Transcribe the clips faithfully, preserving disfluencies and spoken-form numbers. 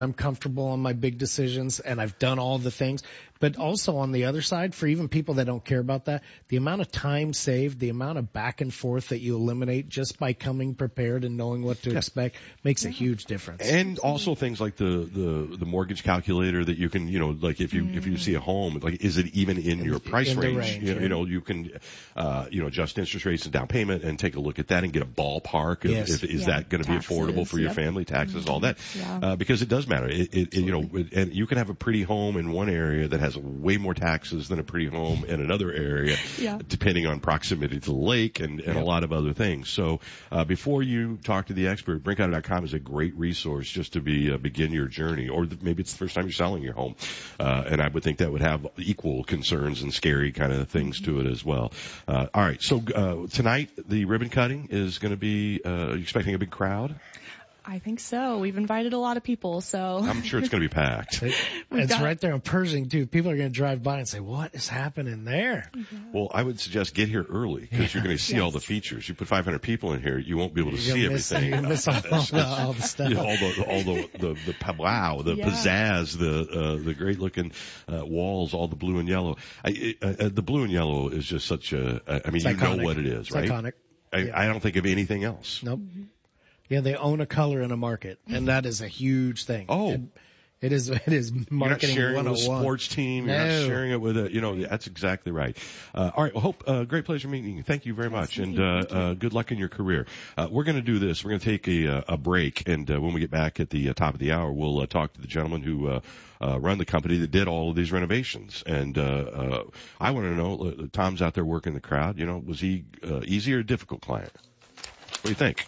I'm comfortable on my big decisions and I've done all the things. But also on the other side, for even people that don't care about that, the amount of time saved, the amount of back and forth that you eliminate just by coming prepared and knowing what to yeah. expect makes yeah. a huge difference. And also things like the, the, the mortgage calculator that you can, you know, like if you, mm. if you see a home, like is it even in, in your price in range? range you, yeah. you know, you can, uh, you know, adjust interest rates and down payment and take a look at that and get a ballpark. Of, yes. if, is yeah. that going to be affordable for your yep. family, taxes, mm-hmm. all that? Yeah. Uh, because it does matter. It, it, it you know, and you can have a pretty home in one area that has way more taxes than a pretty home in another area, yeah. depending on proximity to the lake and, and yep. a lot of other things. So, uh, before you talk to the expert, brink auto dot com is a great resource just to be, uh, begin your journey, or the, maybe it's the first time you're selling your home. Uh, and I would think that would have equal concerns and scary kind of things mm-hmm. to it as well. Uh, all right. So, uh, tonight the ribbon cutting is going to be, uh, are you expecting a big crowd? I think so. We've invited a lot of people, so. I'm sure it's going to be packed. It, it's got... right there in Pershing, too. People are going to drive by and say, what is happening there? Yeah. Well, I would suggest get here early because yeah. you're going to see yes. all the features. You put five hundred people in here, you won't be able to you're see miss, everything. You miss all, the, all the stuff. You know, all the, all the, the, the wow, the yeah. pizzazz, the, uh, the great looking, uh, walls, all the blue and yellow. I, uh, uh, the blue and yellow is just such a, I mean, it's you iconic. know what it is, it's right? Iconic. I, yeah. I don't think of anything else. Nope. Mm-hmm. Yeah, they own a color in a market, and that is a huge thing. Oh. It, it is, it is marketing You're not sharing it with a one oh one. sports team. No. You're not sharing it with a, you know, that's exactly right. Uh, all right. Well, Hope, uh, great pleasure meeting you. Thank you very much. And, uh, uh, good luck in your career. Uh, we're going to do this. We're going to take a, a break. And, uh, when we get back at the uh, top of the hour, we'll, uh, talk to the gentleman who, uh, uh, run the company that did all of these renovations. And, uh, uh, I want to know, uh, Tom's out there working the crowd. You know, was he, uh, easy or difficult client? What do you think?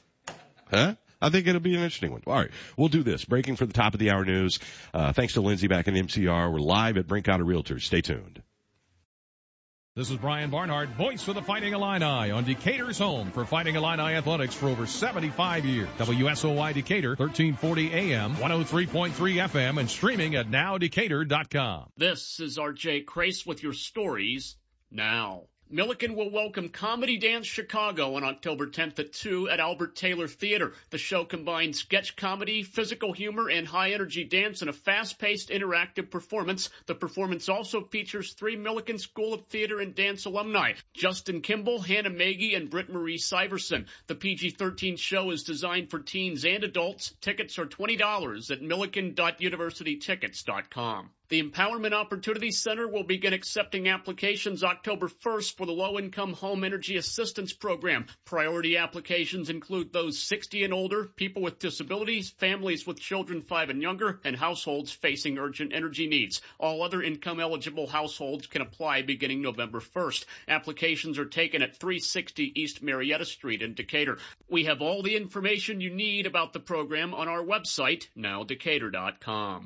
Huh? I think it'll be an interesting one. All right. We'll do this. Breaking for the top of the hour news. Uh, thanks to Lindsay back in M C R. We're live at Brink Auto Realtors. Stay tuned. This is Brian Barnhart, voice for the Fighting Illini on Decatur's home for Fighting Illini athletics for over seventy-five years. W S O Y Decatur, thirteen forty A M, one oh three point three F M, and streaming at now decatur dot com. This is R J Crace with your stories now. Milliken will welcome Comedy Dance Chicago on October tenth at two at Albert Taylor Theater. The show combines sketch comedy, physical humor, and high-energy dance in a fast-paced interactive performance. The performance also features three Milliken School of Theater and Dance alumni, Justin Kimball, Hannah Magee, and Britt Marie Syverson. The P G thirteen show is designed for teens and adults. Tickets are twenty dollars at milliken dot university tickets dot com. The Empowerment Opportunity Center will begin accepting applications October first for the Low-Income Home Energy Assistance Program. Priority applications include those sixty and older, people with disabilities, families with children five and younger, and households facing urgent energy needs. All other income-eligible households can apply beginning November first. Applications are taken at three sixty East Marietta Street in Decatur. We have all the information you need about the program on our website, now decatur dot com.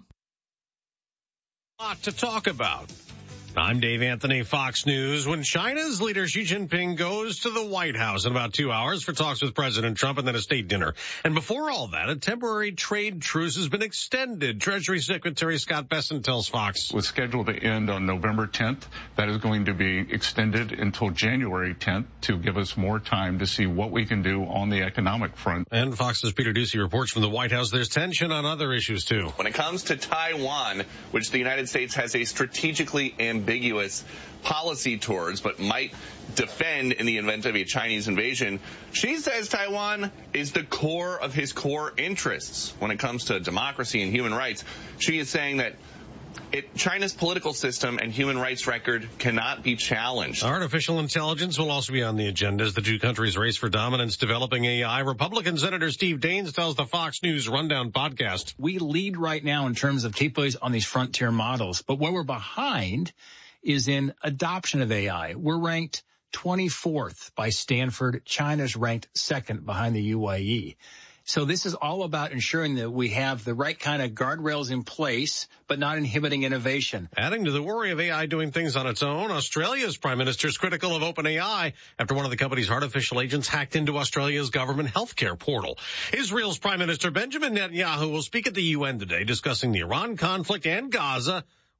Lot to talk about. I'm Dave Anthony, Fox News. When China's leader Xi Jinping goes to the White House in about two hours for talks with President Trump and then a state dinner. And before all that, a temporary trade truce has been extended. Treasury Secretary Scott Bessent tells Fox. Was scheduled to end on November tenth. That is going to be extended until January tenth to give us more time to see what we can do on the economic front. And Fox's Peter Ducey reports from the White House there's tension on other issues, too. When it comes to Taiwan, which the United States has a strategically ambiguous ambiguous policy towards, but might defend in the event of a Chinese invasion, Xi says Taiwan is the core of his core interests when it comes to democracy and human rights. Xi is saying that It, China's political system and human rights record cannot be challenged. Artificial intelligence will also be on the agenda as the two countries race for dominance developing A I. Republican Senator Steve Daines tells the Fox News Rundown podcast. We lead right now in terms of capabilities on these frontier models, but where we're behind is in adoption of A I. We're ranked twenty-fourth by Stanford. China's ranked second behind the U A E. So this is all about ensuring that we have the right kind of guardrails in place, but not inhibiting innovation. Adding to the worry of A I doing things on its own, Australia's Prime Minister is critical of OpenAI after one of the company's artificial agents hacked into Australia's government healthcare portal. Israel's Prime Minister Benjamin Netanyahu will speak at the U N today discussing the Iran conflict and Gaza,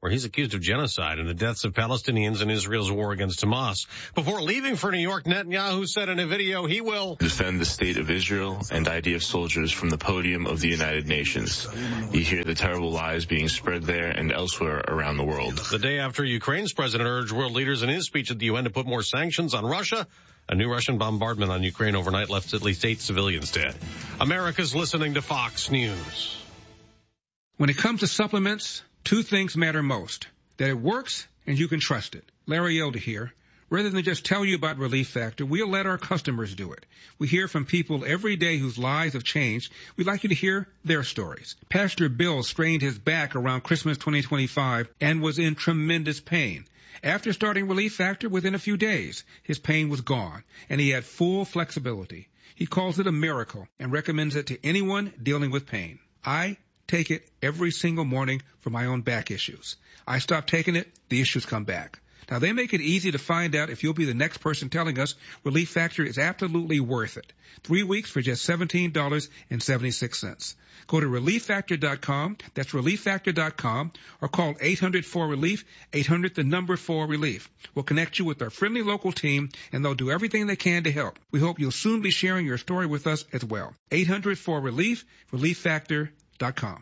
where he's accused of genocide and the deaths of Palestinians in Israel's war against Hamas. Before leaving for New York, Netanyahu said in a video he will defend the state of Israel and I D F soldiers from the podium of the United Nations. You hear the terrible lies being spread there and elsewhere around the world. The day after Ukraine's president urged world leaders in his speech at the U N to put more sanctions on Russia, a new Russian bombardment on Ukraine overnight left at least eight civilians dead. America's listening to Fox News. When it comes to supplements, two things matter most: that it works and you can trust it. Larry Elder here. Rather than just tell you about Relief Factor, we'll let our customers do it. We hear from people every day whose lives have changed. We'd like you to hear their stories. Pastor Bill strained his back around Christmas twenty twenty-five and was in tremendous pain. After starting Relief Factor, within a few days, his pain was gone, and he had full flexibility. He calls it a miracle and recommends it to anyone dealing with pain. I take it every single morning for my own back issues. I stop taking it, the issues come back. Now, they make it easy to find out if you'll be the next person telling us Relief Factor is absolutely worth it. Three weeks for just seventeen dollars and seventy-six cents. Go to relief factor dot com, that's relief factor dot com, or call eight hundred four relief, eight hundred the number four relief. We'll connect you with our friendly local team, and they'll do everything they can to help. We hope you'll soon be sharing your story with us as well. eight hundred four relief, relief factor dot com.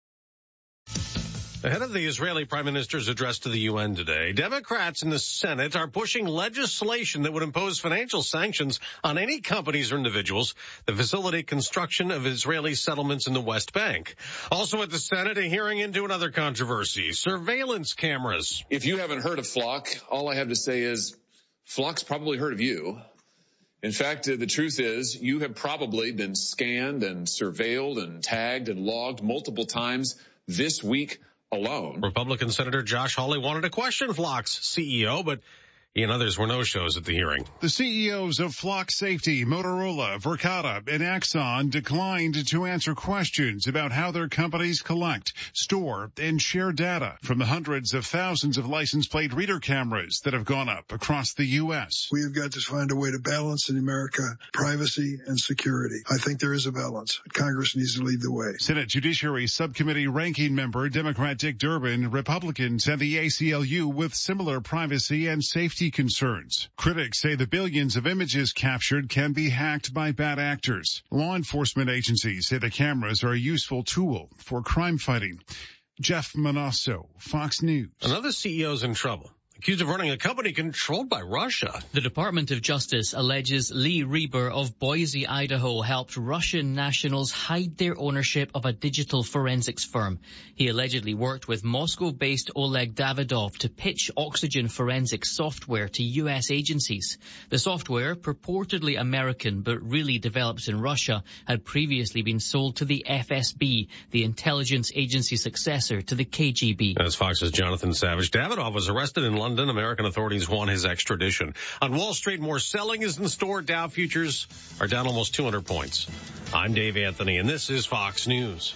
Ahead of the Israeli Prime Minister's address to the U N today, Democrats in the Senate are pushing legislation that would impose financial sanctions on any companies or individuals that facilitate construction of Israeli settlements in the West Bank. Also at the Senate, a hearing into another controversy, surveillance cameras. If you haven't heard of Flock, all I have to say is Flock's probably heard of you. In fact, uh, the truth is you have probably been scanned and surveilled and tagged and logged multiple times this week alone. Republican Senator Josh Hawley wanted to question Flock's C E O, but he and others were no-shows at the hearing. The C E Os of Flock Safety, Motorola, Verkada, and Axon declined to answer questions about how their companies collect, store, and share data from the hundreds of thousands of license plate reader cameras that have gone up across the U S. We have got to find a way to balance in America privacy and security. I think there is a balance. Congress needs to lead the way. Senate Judiciary Subcommittee ranking member Democrat Dick Durbin, Republicans, and the A C L U with similar privacy and safety concerns. Critics say the billions of images captured can be hacked by bad actors. Law enforcement agencies say the cameras are a useful tool for crime fighting. Jeff Manasso, Fox News. Another C E O's in trouble, accused of running a company controlled by Russia. The Department of Justice alleges Lee Reber of Boise, Idaho, helped Russian nationals hide their ownership of a digital forensics firm. He allegedly worked with Moscow-based Oleg Davidov to pitch oxygen forensic software to U S agencies. The software, purportedly American but really developed in Russia, had previously been sold to the F S B, the intelligence agency successor to the K G B. As Fox's Jonathan Savage, Davidov was arrested in London. American authorities want his extradition. On Wall Street, more selling is in store. Dow futures are down almost two hundred points. I'm Dave Anthony, and this is Fox News.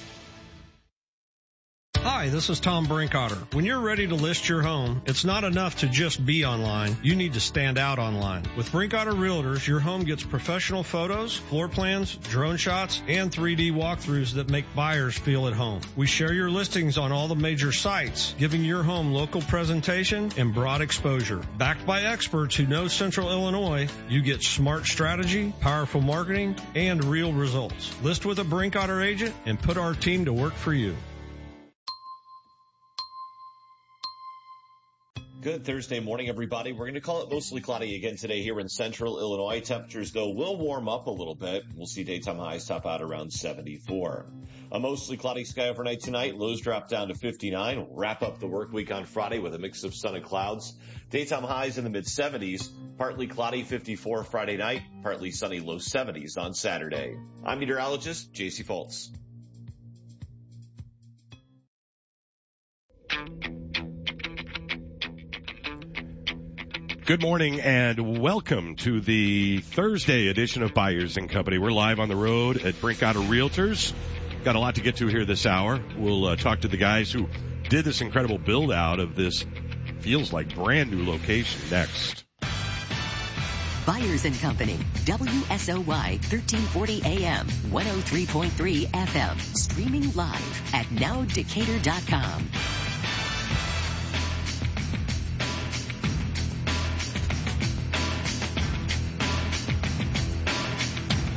Hi, this is Tom Brinkotter. When you're ready to list your home, it's not enough to just be online. You need to stand out online. With Brinkotter Realtors, your home gets professional photos, floor plans, drone shots, and three D walkthroughs that make buyers feel at home. We share your listings on all the major sites, giving your home local presentation and broad exposure. Backed by experts who know Central Illinois, you get smart strategy, powerful marketing, and real results. List with a Brinkotter agent and put our team to work for you. Good Thursday morning, everybody. We're going to call it mostly cloudy again today here in central Illinois. Temperatures, though, will warm up a little bit. We'll see daytime highs top out around seventy-four. A mostly cloudy sky overnight tonight. Lows drop down to fifty-nine. We'll wrap up the work week on Friday with a mix of sun and clouds. Daytime highs in the mid-seventies. Partly cloudy, fifty-four Friday night. Partly sunny, low seventies on Saturday. I'm meteorologist J C Foltz. Good morning and welcome to the Thursday edition of Byers and Company. We're live on the road at Brinkotter Realtors. Got a lot to get to here this hour. We'll uh, talk to the guys who did this incredible build out of this feels like brand new location next. Byers and Company, W S O Y thirteen forty A M, one oh three point three F M, streaming live at now decatur dot com.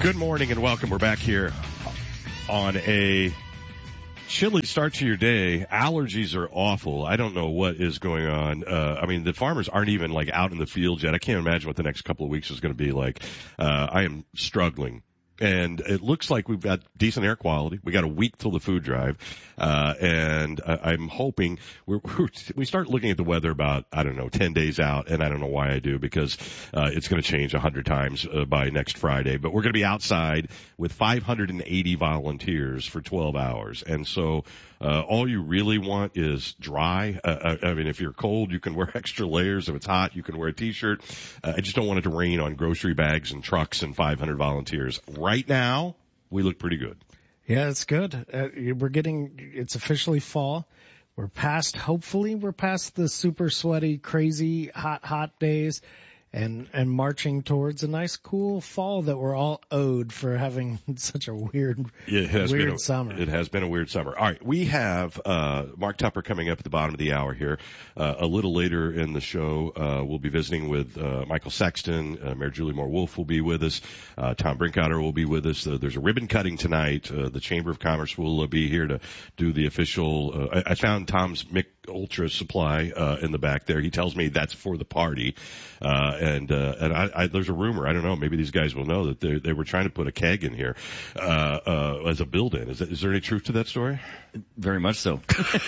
Good morning and welcome. We're back here on a chilly start to your day. Allergies are awful. I don't know what is going on. Uh, I mean, the farmers aren't even like out in the field yet. I can't imagine what the next couple of weeks is going to be like. Uh, I am struggling. And it looks like we've got decent air quality. We got a week till the food drive. Uh, and I, I'm hoping we're, we're, we start looking at the weather about, I don't know, ten days out. And I don't know why I do, because, uh, it's going to change a hundred times uh, by next Friday. But we're going to be outside with five hundred eighty volunteers for twelve hours. And so, uh, all you really want is dry. Uh, I, I mean, if you're cold, you can wear extra layers. If it's hot, you can wear a t-shirt. Uh, I just don't want it to rain on grocery bags and trucks and five hundred volunteers. Right now, we look pretty good. Yeah, it's good. Uh, we're getting, it's officially fall. We're past, hopefully we're past the super sweaty, crazy, hot, hot days and, and marching towards a nice cool fall that we're all owed for having such a weird, it has weird been a, summer. It has been a weird summer. All right. We have, uh, Mark Tupper coming up at the bottom of the hour here. Uh, a little later in the show, uh, we'll be visiting with, uh, Michael Sexton. Uh, Mayor Julie Moore Wolf will be with us. Uh, Tom Brinkotter will be with us. Uh, there's a ribbon cutting tonight. Uh, the Chamber of Commerce will uh, be here to do the official, uh, I, I found Tom's Mick Ultra supply, uh, in the back there. He tells me that's for the party. Uh, and, uh, and I, I, there's a rumor, I don't know, maybe these guys will know that they, they were trying to put a keg in here, uh, uh, as a build-in. Is, that, is there any truth to that story? Very much so.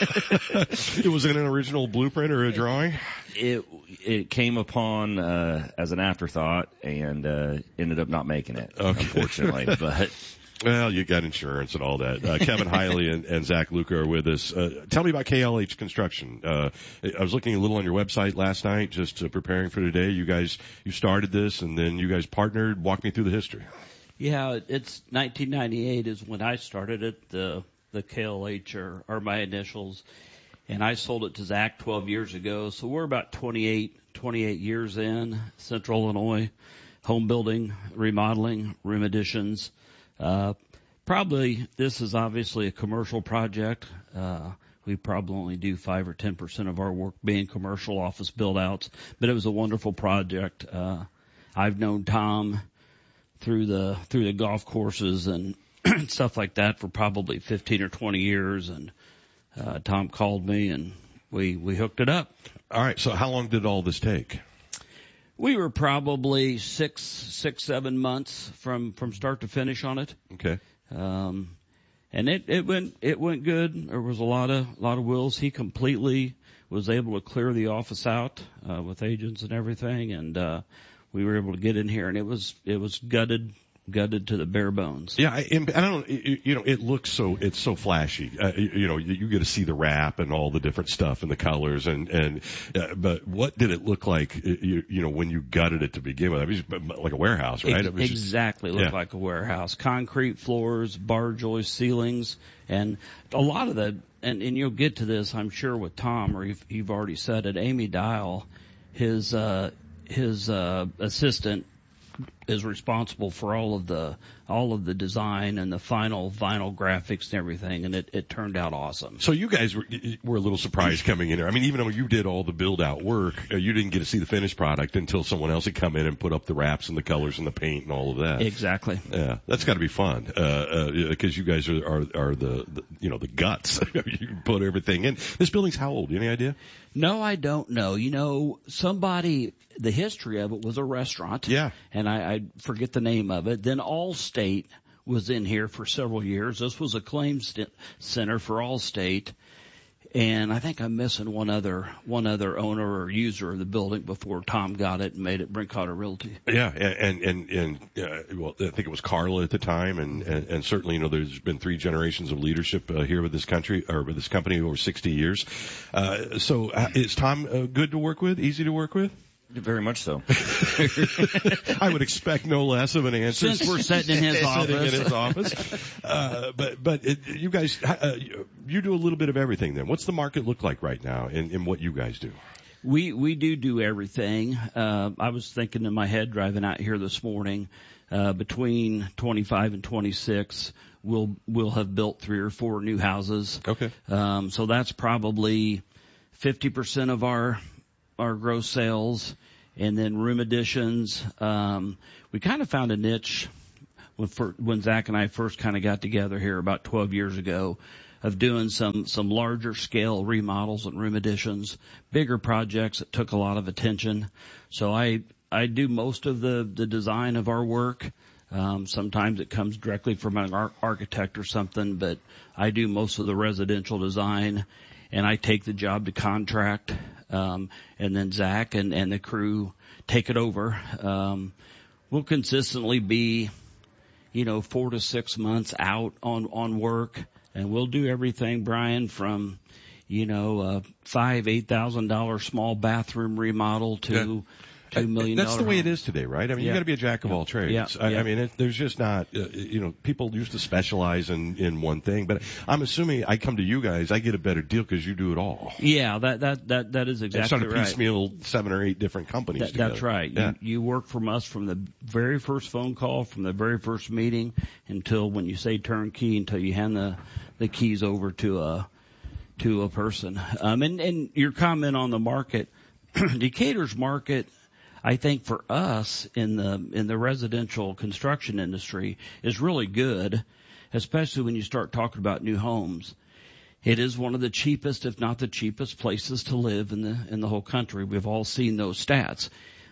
It was in an original blueprint or a drawing? It, it came upon, uh, as an afterthought and, uh, ended up not making it, okay. Unfortunately, but. Well, you got insurance and all that. Uh, Kevin Hiley and, and Zach Luca are with us. Uh, tell me about K L H Construction. Uh, I was looking a little on your website last night, just uh, preparing for today. You guys, you started this and then you guys partnered. Walk me through the history. Yeah, it's nineteen ninety-eight is when I started it. The, the K L H are, are my initials. And I sold it to Zach twelve years ago. So we're about twenty-eight, twenty-eight years in, Central Illinois, home building, remodeling, room additions. Uh, probably this is obviously a commercial project. Uh, we probably only do five or ten percent of our work being commercial office build outs, but it was a wonderful project. Uh, I've known Tom through the, through the golf courses and stuff like that for probably fifteen or twenty years. And, uh, Tom called me and we, we hooked it up. All right. So how long did all this take? We were probably six, six, seven months from, from start to finish on it. Okay. Um, and it, it went, it went good. There was a lot of, a lot of wills. He completely was able to clear the office out, uh, with agents and everything. And, uh, we were able to get in here and it was, it was gutted, gutted to the bare bones. Yeah, I, I don't, you know, it looks so, it's so flashy. Uh, you, you know, you, you get to see the wrap and all the different stuff and the colors and, and, uh, but what did it look like, you, you know, when you gutted it to begin with? I mean, like a warehouse, right? It was exactly just, looked yeah. like a warehouse. Concrete floors, bar joist ceilings, and a lot of the, and, and you'll get to this, I'm sure, with Tom, or you've, you've already said it, Amy Dial, his, uh, his, uh, assistant, is responsible for all of the all of the design and the final vinyl graphics and everything, and it, it turned out awesome. So you guys were, were a little surprised coming in here. I mean, even though you did all the build out work, uh, you didn't get to see the finished product until someone else had come in and put up the wraps and the colors and the paint and all of that. Exactly. Yeah, that's got to be fun uh, uh, because you guys are are, are the, the you know the guts. You put everything in. This building's how old? Any idea? No, I don't know. You know, somebody, the history of it was a restaurant. Yeah. And I, I forget the name of it. Then Allstate was in here for several years. This was a claims st- center for Allstate. And I think I'm missing one other, one other owner or user of the building before Tom got it and made it Brinkotter Realty. Yeah, and, and, and, uh, well, I think it was Carla at the time, and, and, and certainly, you know, there's been three generations of leadership, uh, here with this country, or with this company over sixty years. Uh, so, uh, is Tom uh, good to work with, easy to work with? Very much so. I would expect no less of an answer. Since we're sitting in his sitting office. in his office. Uh, but, but it, you guys, uh, you do a little bit of everything then. What's the market look like right now in, in what you guys do? We, we do do everything. Uh, I was thinking in my head driving out here this morning, uh, between twenty-five and twenty-six, we'll, we'll have built three or four new houses. Okay. Um, so that's probably fifty percent of our, our gross sales. And then room additions. Um, we kind of found a niche when, for, when Zach and I first kind of got together here about twelve years ago, of doing some, some larger scale remodels and room additions, bigger projects that took a lot of attention. So I, I do most of the, the design of our work. Um, sometimes it comes directly from an ar- architect or something, but I do most of the residential design, and I take the job to contract, um, and then Zach and, and the crew take it over. Um, we'll consistently be, you know, four to six months out on, on work. And we'll do everything, Brian, from, you know, uh, five, eight thousand dollar small bathroom remodel to yeah. two million. That's the way home. it is today, right? I mean, yeah. you got to be a jack of yeah. all trades. Yeah. I, yeah. I mean, it, there's just not, uh, you know, people used to specialize in in one thing, but I'm assuming I come to you guys, I get a better deal because you do it all. Yeah, that that that that is exactly it's sort of right. piecemeal seven or eight different companies. That, together. That's right. Yeah. You you work from us from the very first phone call, from the very first meeting, until when you say turnkey, until you hand the the keys over to a to a person. Um, and, and your comment on the market, Decatur's market, I think for us in the in the residential construction industry is really good, especially when you start talking about new homes. It is one of the cheapest, if not the cheapest, places to live in the in the whole country. We've all seen those stats.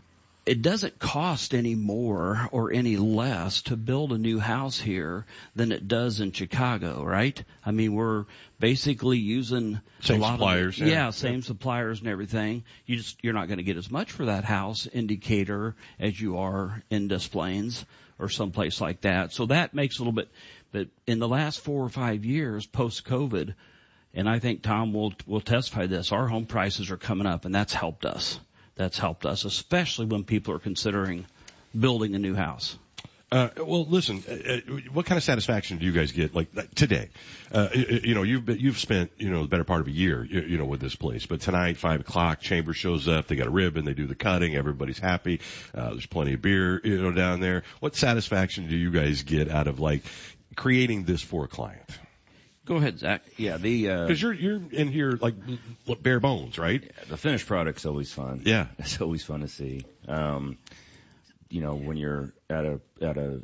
It doesn't cost any more or any less to build a new house here than it does in Chicago, right? I mean, we're basically using same a lot suppliers. Of, yeah. yeah, same yeah. suppliers and everything. You just you're not going to get as much for that house in Decatur as you are in Des Plaines or someplace like that. So that makes a little bit. But in the last four or five years, post COVID, and I think Tom will will testify this, our home prices are coming up, and that's helped us. That's helped us, especially when people are considering building a new house. Uh, well, listen, uh, what kind of satisfaction do you guys get, like, like today? Uh, you know, you've been, you've spent, you know, the better part of a year, you, you know, with this place. But tonight, five o'clock, Chamber shows up. They got a ribbon. They do the cutting. Everybody's happy. Uh, there's plenty of beer, you know, down there. What satisfaction do you guys get out of, like, creating this for a client? Go ahead, Zach. Yeah, the because uh, you're you're in here like bare bones, right? Yeah, the finished product's always fun. Yeah, it's always fun to see. Um, you know, when you're at a at a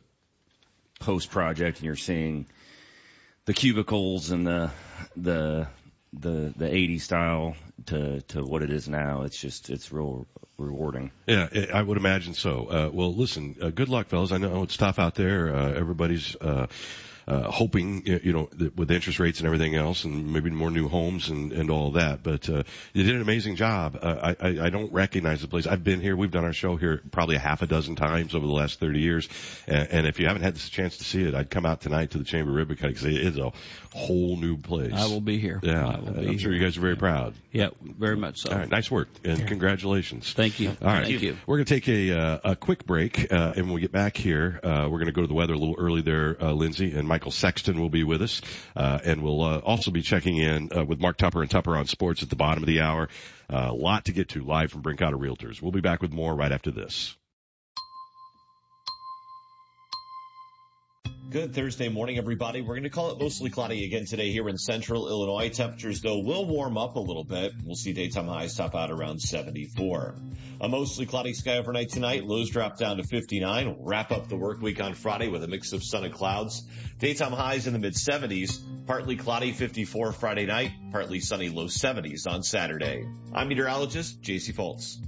post project and you're seeing the cubicles and the the the the eighties style to to what it is now, it's just it's real rewarding. Yeah, I would imagine so. Uh, well, listen, uh, good luck, fellas. I know it's tough out there. Uh, everybody's. Uh, Uh, hoping, you know, that with interest rates and everything else and maybe more new homes and, and all that. But, uh, you did an amazing job. Uh, I, I, I don't recognize the place. I've been here. We've done our show here probably a half a dozen times over the last thirty years. And, and if you haven't had this chance to see it, I'd come out tonight to the Chamber Ribbon Cutting because it is a whole new place. I will be here. Yeah. I will be I'm here. sure you guys are very proud. Yeah, very much so. All right. Nice work and yeah. congratulations. Thank you. All right. Thank you. We're going to take a, uh, a quick break. Uh, and when we get back here, uh, we're going to go to the weather a little early there, uh, Lindsay, and Michael Sexton will be with us, uh, and we'll uh, also be checking in uh, with Mark Tupper and Tupper on Sports at the bottom of the hour. Uh, a lot to get to live from Brinkotter Realtors. We'll be back with more right after this. Good Thursday morning, everybody. We're going to call it mostly cloudy again today here in central Illinois. Temperatures, though, will warm up a little bit. We'll see daytime highs top out around seventy-four. A mostly cloudy sky overnight tonight. Lows drop down to fifty-nine. We'll wrap up the work week on Friday with a mix of sun and clouds. Daytime highs in the mid-seventies. Partly cloudy, fifty-four Friday night. Partly sunny, low seventies on Saturday. I'm meteorologist J C Foltz.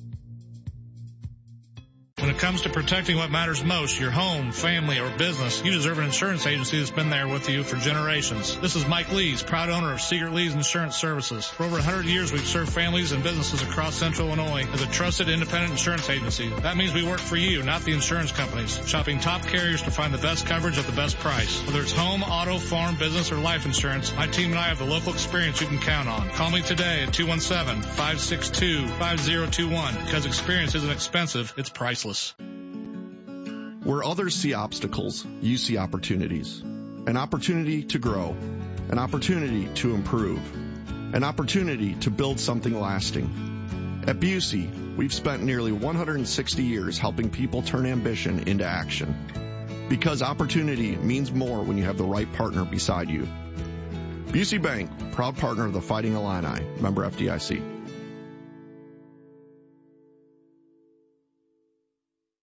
When it comes to protecting what matters most, your home, family, or business, you deserve an insurance agency that's been there with you for generations. This is Mike Lees, proud owner of Secret Lees Insurance Services. For over one hundred years, we've served families and businesses across central Illinois as a trusted independent insurance agency. That means we work for you, not the insurance companies, shopping top carriers to find the best coverage at the best price. Whether it's home, auto, farm, business, or life insurance, my team and I have the local experience you can count on. Call me today at two one seven, five six two, five zero two one because experience isn't expensive, it's priceless. Where others see obstacles, you see opportunities. An opportunity to grow. An opportunity to improve. An opportunity to build something lasting. At Busey, we've spent nearly one hundred sixty years helping people turn ambition into action. Because opportunity means more when you have the right partner beside you. Busey Bank, proud partner of the Fighting Illini, member F D I C. Save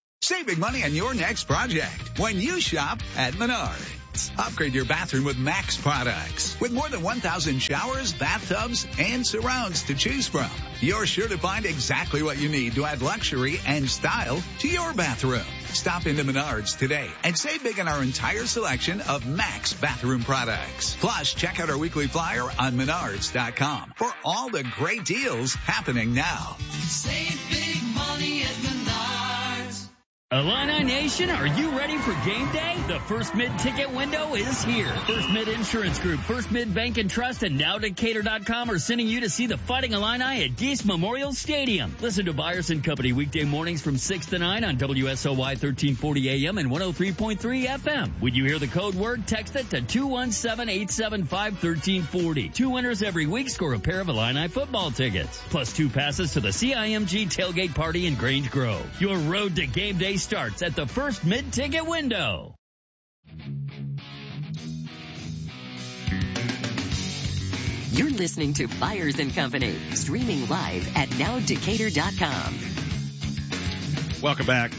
big money on your next project when you shop at Menards. Upgrade your bathroom with Max products. With more than one thousand showers, bathtubs, and surrounds to choose from, you're sure to find exactly what you need to add luxury and style to your bathroom. Stop into Menards today and save big on our entire selection of Max bathroom products. Plus, check out our weekly flyer on menards dot com for all the great deals happening now. Save big money at Menards. Illini Nation, are you ready for game day? The First Mid ticket window is here. First Mid Insurance Group, First Mid Bank and Trust, and Now Decatur dot com are sending you to see the Fighting Illini at Geese Memorial Stadium. Listen to Byers and Company weekday mornings from six to nine on W S O Y thirteen forty A M and one oh three point three F M. When you hear the code word, text it to two one seven, eight seven five, one three four oh. Two winners every week score a pair of Illini football tickets, plus two passes to the C I M G tailgate party in Grange Grove. Your road to game day starts at the First Mid ticket window. You're listening to Byers and Company, streaming live at now decatur dot com. Welcome back.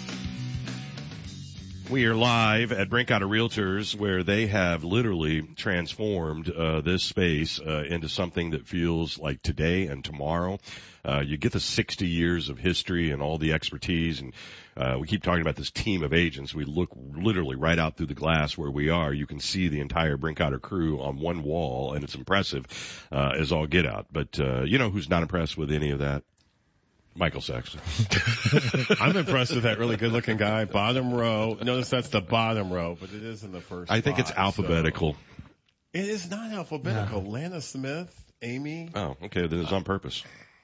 We are live at Brinkotter Realtors, where they have literally transformed uh, this space uh, into something that feels like today and tomorrow. Uh, you get the sixty years of history and all the expertise, and uh, we keep talking about this team of agents. We look literally right out through the glass where we are. You can see the entire Brinkotter crew on one wall, and it's impressive uh, as all get out. But uh, you know who's not impressed with any of that? Michael Sexton. I'm impressed with that really good-looking guy. Bottom row. Notice that's the bottom row, but it is in the first I think spot, it's alphabetical. So. It is not alphabetical. No. Lana Smith, Amy. Oh, okay. Then it's on purpose.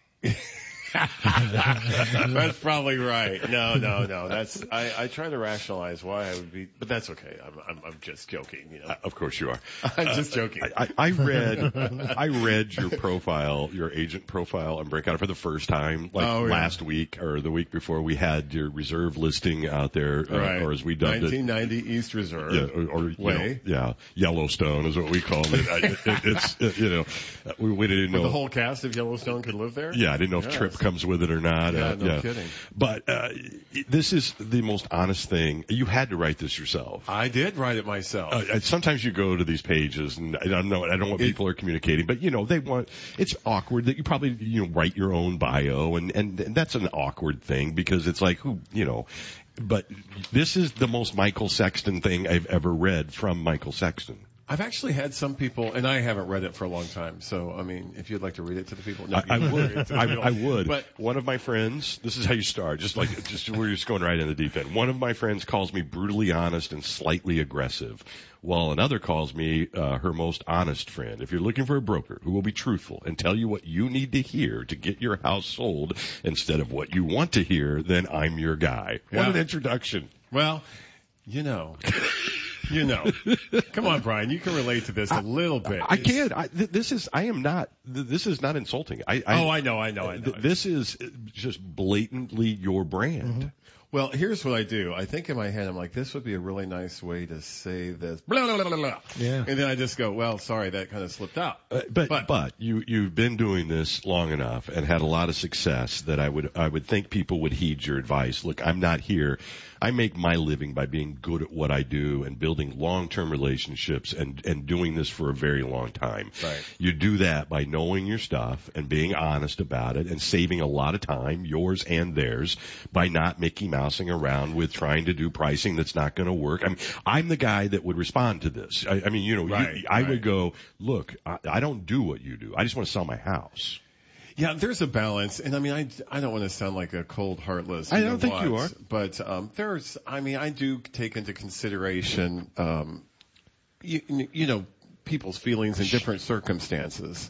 That's probably right. No, no, no. That's I, I try to rationalize why I would be, but that's okay. I'm I'm, I'm just joking. You know. Uh, of course you are. I'm just joking. Uh, I, I read I read your profile, your agent profile on Brinkotter for the first time, like oh, yeah. last week or the week before. We had your reserve listing out there, uh, right. or as we dubbed nineteen ninety it, East Reserve. Yeah, or, or you know, yeah, Yellowstone is what we called it. I, it, it it's it, you know, we, we didn't know but the whole cast of Yellowstone could live there. Yeah, I didn't know if yes. Trip comes with it or not. Yeah, uh, no yeah. kidding. But uh, this is the most honest thing. You had to write this yourself. I did write it myself. Uh, sometimes you go to these pages, and I don't know. I don't know what it, people are communicating, but you know they want. It's awkward that you probably you know write your own bio, and and, and that's an awkward thing because it's like who you know. But this is the most Michael Sexton thing I've ever read from Michael Sexton. I've actually had some people, and I haven't read it for a long time. So, I mean, if you'd like to read it to the people, no, I, I would. I, I would. But one of my friends, this is how you start. Just like, just we're just going right in the deep end. One of my friends calls me brutally honest and slightly aggressive, while another calls me uh, her most honest friend. If you're looking for a broker who will be truthful and tell you what you need to hear to get your house sold instead of what you want to hear, then I'm your guy. Yeah. What an introduction. Well, you know. You know, come on, Brian. You can relate to this a little bit. I, I can. I, th- this is. I am not. Th- this is not insulting. I, I, oh, I know. I know. I know. Th- this is just blatantly your brand. Mm-hmm. Well, here's what I do. I think in my head, I'm like, this would be a really nice way to say this. Blah, blah, blah, blah, blah. Yeah. And then I just go, well, sorry, that kind of slipped out. Uh, but, but but you you've been doing this long enough and had a lot of success that I would I would think people would heed your advice. Look, I'm not here. I make my living by being good at what I do and building long-term relationships and, and doing this for a very long time. Right. You do that by knowing your stuff and being honest about it and saving a lot of time, yours and theirs, by not Mickey Mousing around with trying to do pricing that's not going to work. I mean, I'm the guy that would respond to this. I, I mean, you know, right, you, I right. would go, look, I, I don't do what you do. I just want to sell my house. Yeah, there's a balance, and I mean, I, I don't want to sound like a cold, heartless. I don't think what, you are, but um, there's, I mean, I do take into consideration, um, you, you know, people's feelings in different circumstances.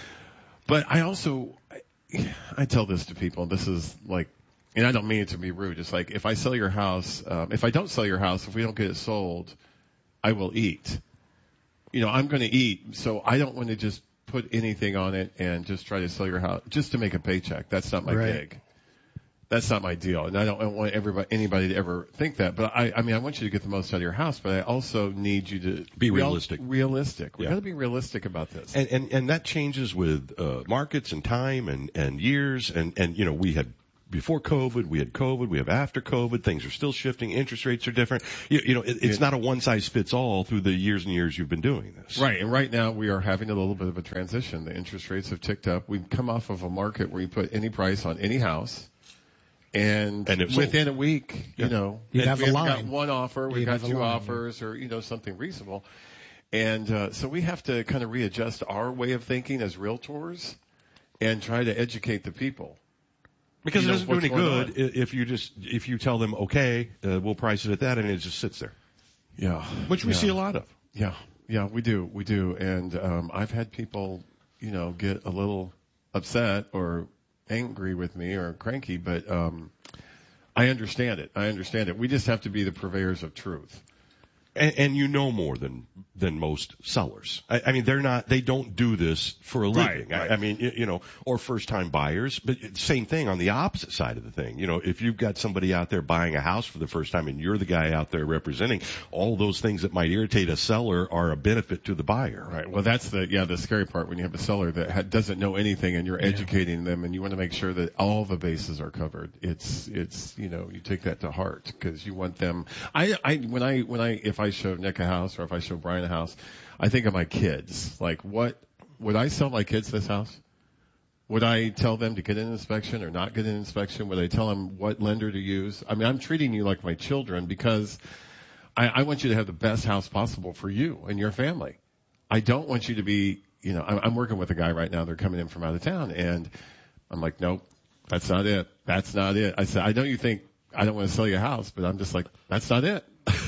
But I also, I, I tell this to people. This is like, and I don't mean it to be rude. It's like if I sell your house, um, if I don't sell your house, if we don't get it sold, I will eat. You know, I'm going to eat, so I don't want to just put anything on it and just try to sell your house just to make a paycheck. That's not my right. gig. That's not my deal. And I don't, I don't want everybody, anybody to ever think that. But I, I mean, I want you to get the most out of your house, but I also need you to be real, realistic. Realistic. We yeah. got to be realistic about this. And, and, and that changes with, uh, markets and time and, and years. And, and, you know, we have before COVID, we had COVID, we have after COVID, things are still shifting, interest rates are different. You, you know, it, it's Yeah. not a one size fits all through the years and years you've been doing this. Right, and right now we are having a little bit of a transition. The interest rates have ticked up. We've come off of a market where you put any price on any house, and, And it within sold. a week, Yeah. you know, You'd and have we a haven't got line. one offer, we've You'd got have a two line, yeah. offers, or you know, something reasonable, and uh, so we have to kind of readjust our way of thinking as realtors, and try to educate the people. Because You it know, doesn't do what's any going good i- if you just, if you tell them, okay, uh, we'll price it at that, and it just sits there. Yeah. Which we Yeah. see a lot of. Yeah, yeah, we do, we do, and um, I've had people, you know, get a little upset or angry with me or cranky, but um, I understand it. I understand it. We just have to be the purveyors of truth. And, and you know more than than most sellers. I, I mean, they're not. They don't do this for a Right, living. right. I, I mean, you, you know, or first time buyers. But same thing on the opposite side of the thing. You know, if you've got somebody out there buying a house for the first time, and you're the guy out there representing, all those things that might irritate a seller are a benefit to the buyer. Right. Well, that's the yeah the scary part when you have a seller that ha- doesn't know anything and you're educating them, and you want to make sure that all the bases are covered. It's it's you know you take that to heart because you want them. I I when I when I if I show Nick a house or if I show Brian a house, I think of my kids. Like, what would I sell my kids this house? Would I tell them to get an inspection or not get an inspection? Would I tell them what lender to use? I mean, I'm treating you like my children because I, I want you to have the best house possible for you and your family. I don't want you to be, you know, I'm, I'm working with a guy right now. They're coming in from out of town, and I'm like, nope, that's not it. That's not it. I said, I know you think I don't want to sell you a house, but I'm just like, that's not it.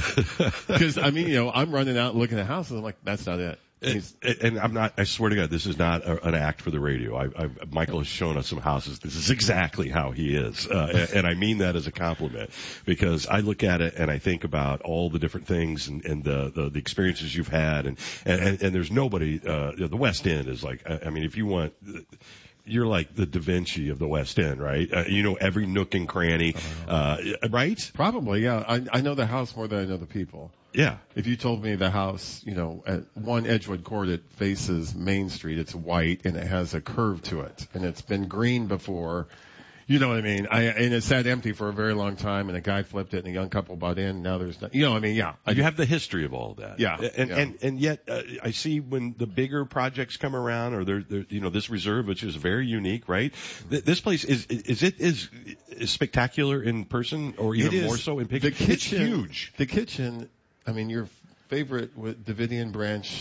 Because I mean, you know, I'm running out looking at houses. I'm like, that's not it. And, and I'm not, I swear to God, this is not a, an act for the radio. I, I, Michael has shown us some houses. This is exactly how he is. Uh, and, and I mean that as a compliment because I look at it and I think about all the different things and, and the, the, the experiences you've had. And, and, and there's nobody, uh, you know, the West End is like, I, I mean, if you want, you're like the Da Vinci of the West End, right? Uh, you know every nook and cranny, uh, right? Probably, yeah. I, I know the house more than I know the people. Yeah. If you told me the house, you know, at one Edgewood Court, it faces Main Street. It's white and it has a curve to it, and it's been green before. You know what I mean? I, and it sat empty for a very long time, and a guy flipped it, and a young couple bought in. Now there's, no, you know, what I mean, yeah. I You have the history of all that. Yeah, And, yeah. and, and yet, uh, I see when the bigger projects come around or they're, they're, you know, this reserve, which is very unique, right? Th- This place is, is it is, is spectacular in person or even It is. more so in picture? The kitchen, It's huge. The kitchen, I mean, your favorite with Davidian branch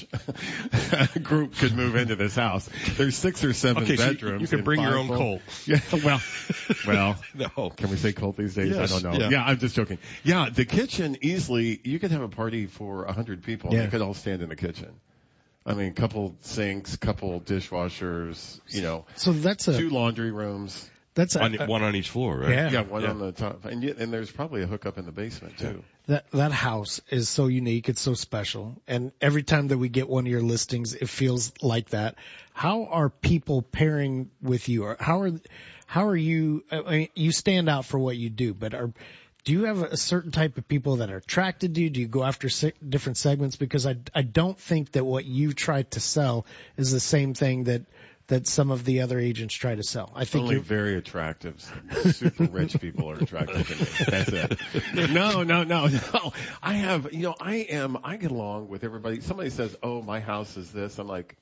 group could move into this house. There's six or seven Okay, so you- bedrooms. you can and bring your five own full- Colt. Yeah, well, well, no. Can we say Colt these days? Yes, I don't know. yeah. Yeah. I'm just joking. Yeah, the kitchen easily, you could have a party for a hundred people and Yeah. they could all stand in the kitchen. I mean, couple sinks, couple dishwashers, you know, So that's a two laundry rooms. that's a, On, one on each floor, right? Yeah. Yeah, one on the top, and yet, and there's probably a hookup in the basement too. that that house is so unique. It's so special. And every time that we get one of your listings, it feels like that. How are people pairing with you? Or how are how are you? I mean, you stand out for what you do, but are do you have a certain type of people that are attracted to you? Do you go after se- different segments? Because I I don't think that what you try to sell is the same thing that that some of the other agents try to sell. I think Only you're very attractive, super rich people are attractive to me. That's it. No, no, no, no. I have, you know, I am, I get along with everybody. Somebody says, oh, my house is this. I'm like,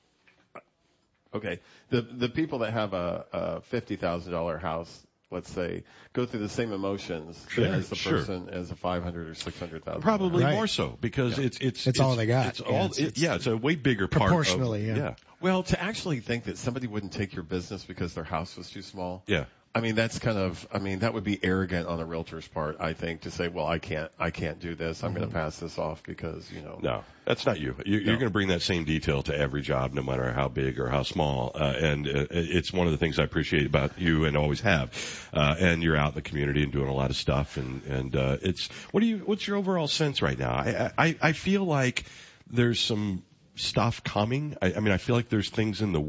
okay. The, the people that have a, a fifty thousand dollars house, let's say, go through the same emotions Sure, as the sure. person as a five hundred or six hundred thousand. Probably Right. more so because Yeah. it's, it's, It's all they got. It's Yeah, all, it's- it, yeah, it's a way bigger part of, Proportionally, yeah. yeah. Well, to actually think that somebody wouldn't take your business because their house was too small. Yeah. I mean, that's kind of, I mean, that would be arrogant on a realtor's part, I think, to say, well, I can't, I can't do this. I'm going to pass this off because, you know. No, that's not you. you you're No. going to bring that same detail to every job, no matter how big or how small. Uh, and uh, it's one of the things I appreciate about you and always have. Uh, and you're out in the community and doing a lot of stuff. And and uh, it's what do you? What's your overall sense right now? I I, I feel like there's some stuff coming. I, I mean, I feel like there's things in the work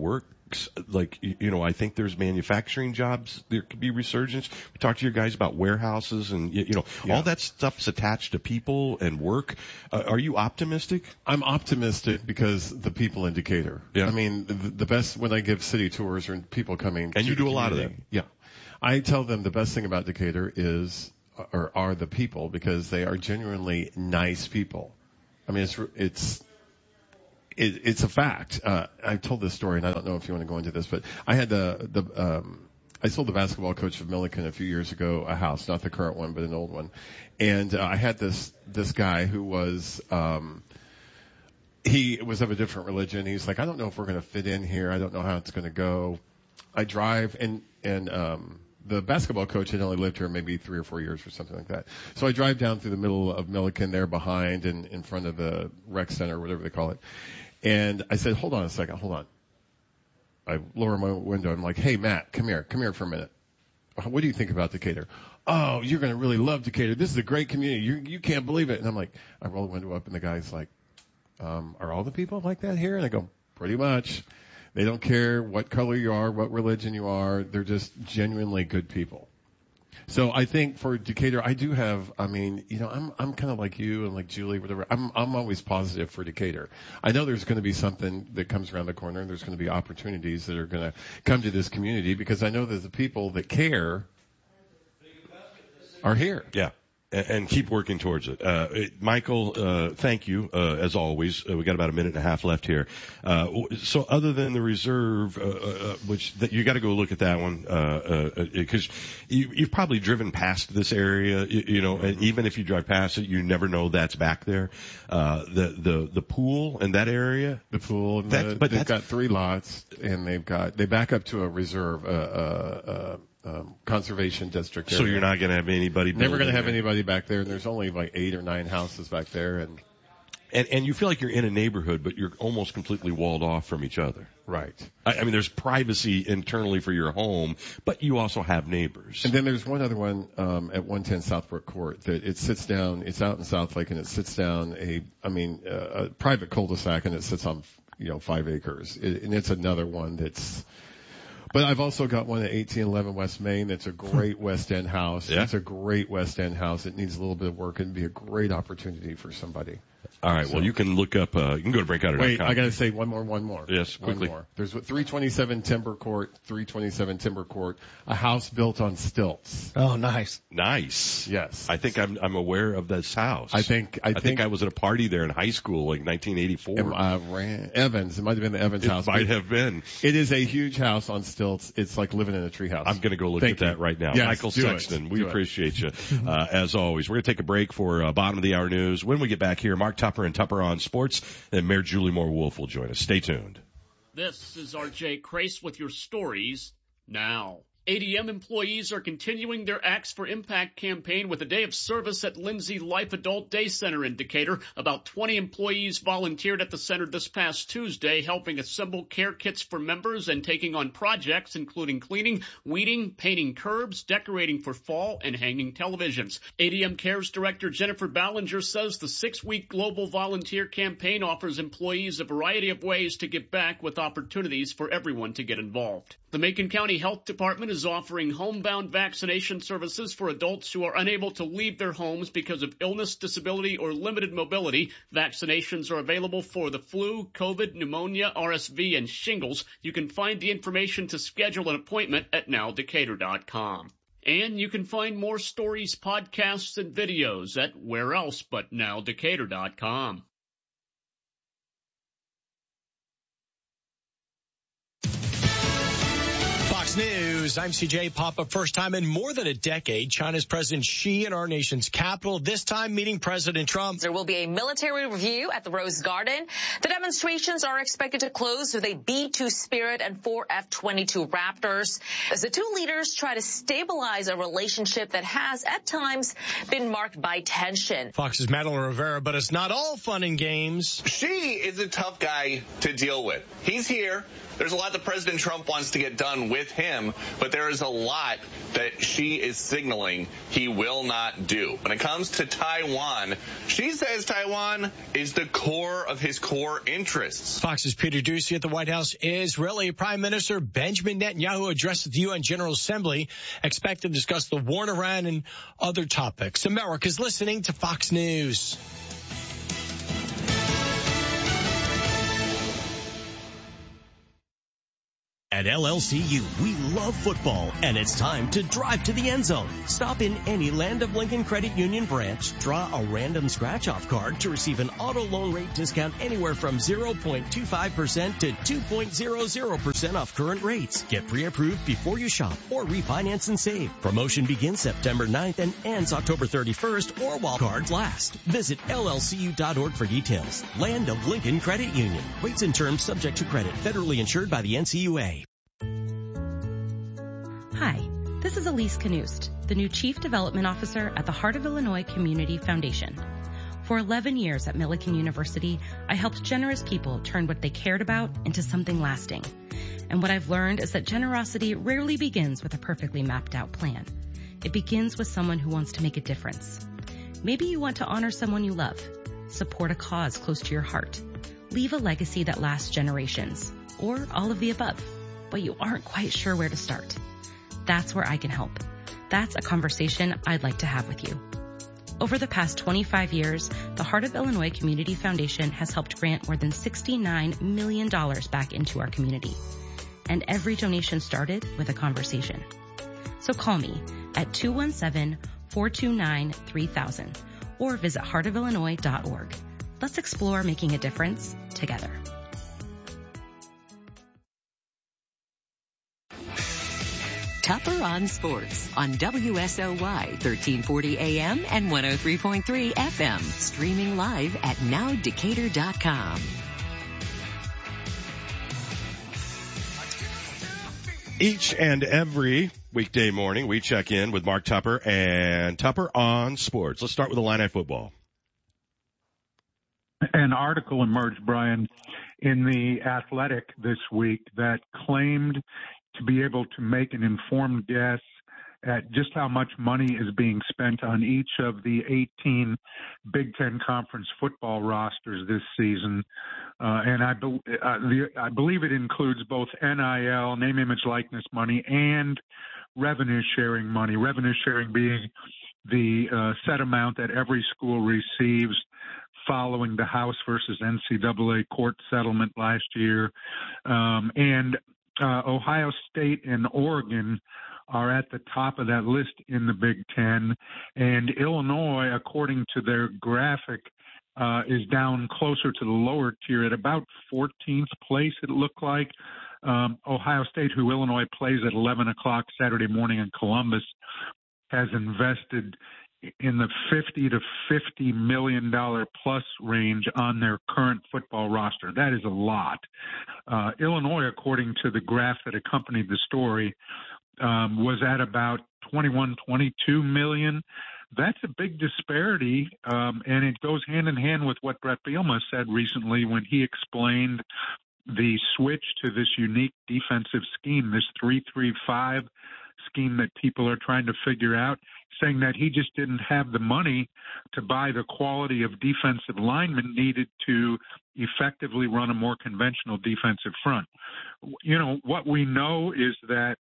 like, you know, I think there's manufacturing jobs. There could be resurgence. We talked to your guys about warehouses and, you know, Yeah. all that stuff's attached to people and work. Uh, are you optimistic? I'm optimistic because the people in Decatur. Yeah. I mean, the, the best when I give city tours or people coming. And to you the do a lot of community, Yeah. I tell them the best thing about Decatur is, or are the people, because they are genuinely nice people. I mean, it's, it's, it, it's a fact. Uh, I've told this story and I don't know if you want to go into this, but I had the, the, um, I sold the basketball coach of Milliken a few years ago a house, not the current one, but an old one. And uh, I had this, this guy who was, um, he was of a different religion. He's like, I don't know if we're going to fit in here. I don't know how it's going to go. I drive and, and, um, the basketball coach had only lived here maybe three or four years or something like that. So I drive down through the middle of Milliken there behind and in front of the rec center, whatever they call it. And I said, hold on a second, hold on. I lower my window. I'm like, hey, Matt, come here. Come here for a minute. What do you think about Decatur? Oh, you're going to really love Decatur. This is a great community. You, you can't believe it. And I'm like, I roll the window up and the guy's like, um, are all the people like that here? And I go, pretty much. They don't care what color you are, what religion you are. They're just genuinely good people. So I think for Decatur, I do have, I mean, you know, I'm, I'm kind of like you and like Julie, whatever. I'm, I'm always positive for Decatur. I know there's going to be something that comes around the corner and there's going to be opportunities that are going to come to this community because I know that the people that care are here. Yeah. And keep working towards it. Uh, Michael, uh, thank you, uh, as always. Uh, we got about a minute and a half left here. Uh, so other than the reserve, uh, uh, which that you got to go look at that one, uh, uh, because you, you've probably driven past this area, you, you know, and even if you drive past it, you never know that's back there. Uh, the, the, the pool in that area. The pool, and that, the, but they've that's, got three lots and they've got, they back up to a reserve, uh, uh, uh, Um, conservation district area. So you're not going to have anybody. Never going to have there. anybody back there, and there's only like eight or nine houses back there, and and and you feel like you're in a neighborhood, but you're almost completely walled off from each other. Right. I, I mean, there's privacy internally for your home, but you also have neighbors. And then there's one other one um, at one ten Southbrook Court that it sits down. It's out in Southlake, and it sits down a, I mean, uh, a private cul-de-sac, and it sits on, you know, five acres, it, and it's another one that's. But I've also got one at eighteen eleven West Main that's a great West End house. Yeah. It's a great West End house. It needs a little bit of work and be a great opportunity for somebody. All right. So- Well, you can look up, uh, you can go to breakout dot com. Wait, I gotta say one more, one more. Yes, quickly. One more. There's three twenty-seven Timber Court, three twenty-seven Timber Court, a house built on stilts. Oh, nice. Nice. Yes. I think I'm, I'm aware of this house. I think, I I think, think I was at a party there in high school, like nineteen eighty-four. uh, Ran, Evans, it might have been the Evans It house. might have been. It is a huge house on stilts. It's like living in a treehouse. I'm going to go look Thank at you. that right now. Yes, Michael do it. Sexton, we Do it. appreciate you, uh, as always. We're going to take a break for uh, bottom of the hour news. When we get back here, Mark Tupper and Tupper on Sports, and Mayor Julie Moore Wolf will join us. Stay tuned. This is R J Crace with your stories now. A D M employees are continuing their Acts for Impact campaign with a day of service at Lindsay Life Adult Day Center in Decatur. About twenty employees volunteered at the center this past Tuesday, helping assemble care kits for members and taking on projects including cleaning, weeding, painting curbs, decorating for fall, and hanging televisions. A D M Cares Director Jennifer Ballinger says the six-week global volunteer campaign offers employees a variety of ways to give back with opportunities for everyone to get involved. The Macon County Health Department is offering homebound vaccination services for adults who are unable to leave their homes because of illness, disability, or limited mobility. Vaccinations are available for the flu, COVID, pneumonia, R S V, and shingles. You can find the information to schedule an appointment at now decatur dot com. And you can find more stories, podcasts, and videos at where else but now decatur dot com. Fox News, I'm C J Papa. First time in more than a decade, China's President Xi in our nation's capital, this time meeting President Trump. There will be a military review at the Rose Garden. The demonstrations are expected to close with a B two Spirit and four F twenty-two Raptors as the two leaders try to stabilize a relationship that has, at times, been marked by tension. Fox's Madeline Rivera, but it's not all fun and games. Xi is a tough guy to deal with. He's here. There's a lot that President Trump wants to get done with him, but there is a lot that Xi is signaling he will not do. When it comes to Taiwan, Xi says Taiwan is the core of his core interests. Fox's Peter Doocy at the White House. Israeli Prime Minister Benjamin Netanyahu addressed the U N General Assembly, expected to discuss the war in Iran and other topics. America's listening to Fox News. At L L C U, we love football, and it's time to drive to the end zone. Stop in any Land of Lincoln Credit Union branch, draw a random scratch-off card to receive an auto loan rate discount anywhere from zero point two five percent to two point zero zero percent off current rates. Get pre-approved before you shop or refinance and save. Promotion begins September ninth and ends October thirty-first or while cards last. Visit L L C U dot org for details. Land of Lincoln Credit Union. Rates and terms subject to credit. Federally insured by the N C U A. Hi, this is Elise Knust, the new Chief Development Officer at the Heart of Illinois Community Foundation. For eleven years at Millikan University, I helped generous people turn what they cared about into something lasting. And what I've learned is that generosity rarely begins with a perfectly mapped out plan. It begins with someone who wants to make a difference. Maybe you want to honor someone you love, support a cause close to your heart, leave a legacy that lasts generations, or all of the above, but you aren't quite sure where to start. That's where I can help. That's a conversation I'd like to have with you. Over the past twenty-five years, the Heart of Illinois Community Foundation has helped grant more than sixty-nine million dollars back into our community. And every donation started with a conversation. So call me at two one seven, four two nine, three thousand or visit heart of illinois dot org. Let's explore making a difference together. Tupper on Sports on W S O Y thirteen forty A M and one oh three point three F M. Streaming live at now decatur dot com. Each and every weekday morning, we check in with Mark Tupper and Tupper on Sports. Let's start with Illini football. An article emerged, Brian, in The Athletic this week that claimed to be able to make an informed guess at just how much money is being spent on each of the eighteen Big Ten Conference football rosters this season. Uh, and I, be- uh, the, I believe it includes both N I L, name, image, likeness money, and revenue sharing money. Revenue sharing being the uh, set amount that every school receives following the House versus N C double A court settlement last year. Um, and Uh, Ohio State and Oregon are at the top of that list in the Big Ten, and Illinois, according to their graphic, uh, is down closer to the lower tier at about fourteenth place, it looked like. Um, Ohio State, who Illinois plays at eleven o'clock Saturday morning in Columbus, has invested in the fifty to fifty million dollars plus range on their current football roster. That is a lot. Uh, Illinois, according to the graph that accompanied the story, um, was at about twenty-one, twenty-two million. That's a big disparity, um, and it goes hand in hand with what Brett Bielema said recently when he explained the switch to this unique defensive scheme, this three three five scheme that people are trying to figure out, saying that he just didn't have the money to buy the quality of defensive linemen needed to effectively run a more conventional defensive front. You know, what we know is that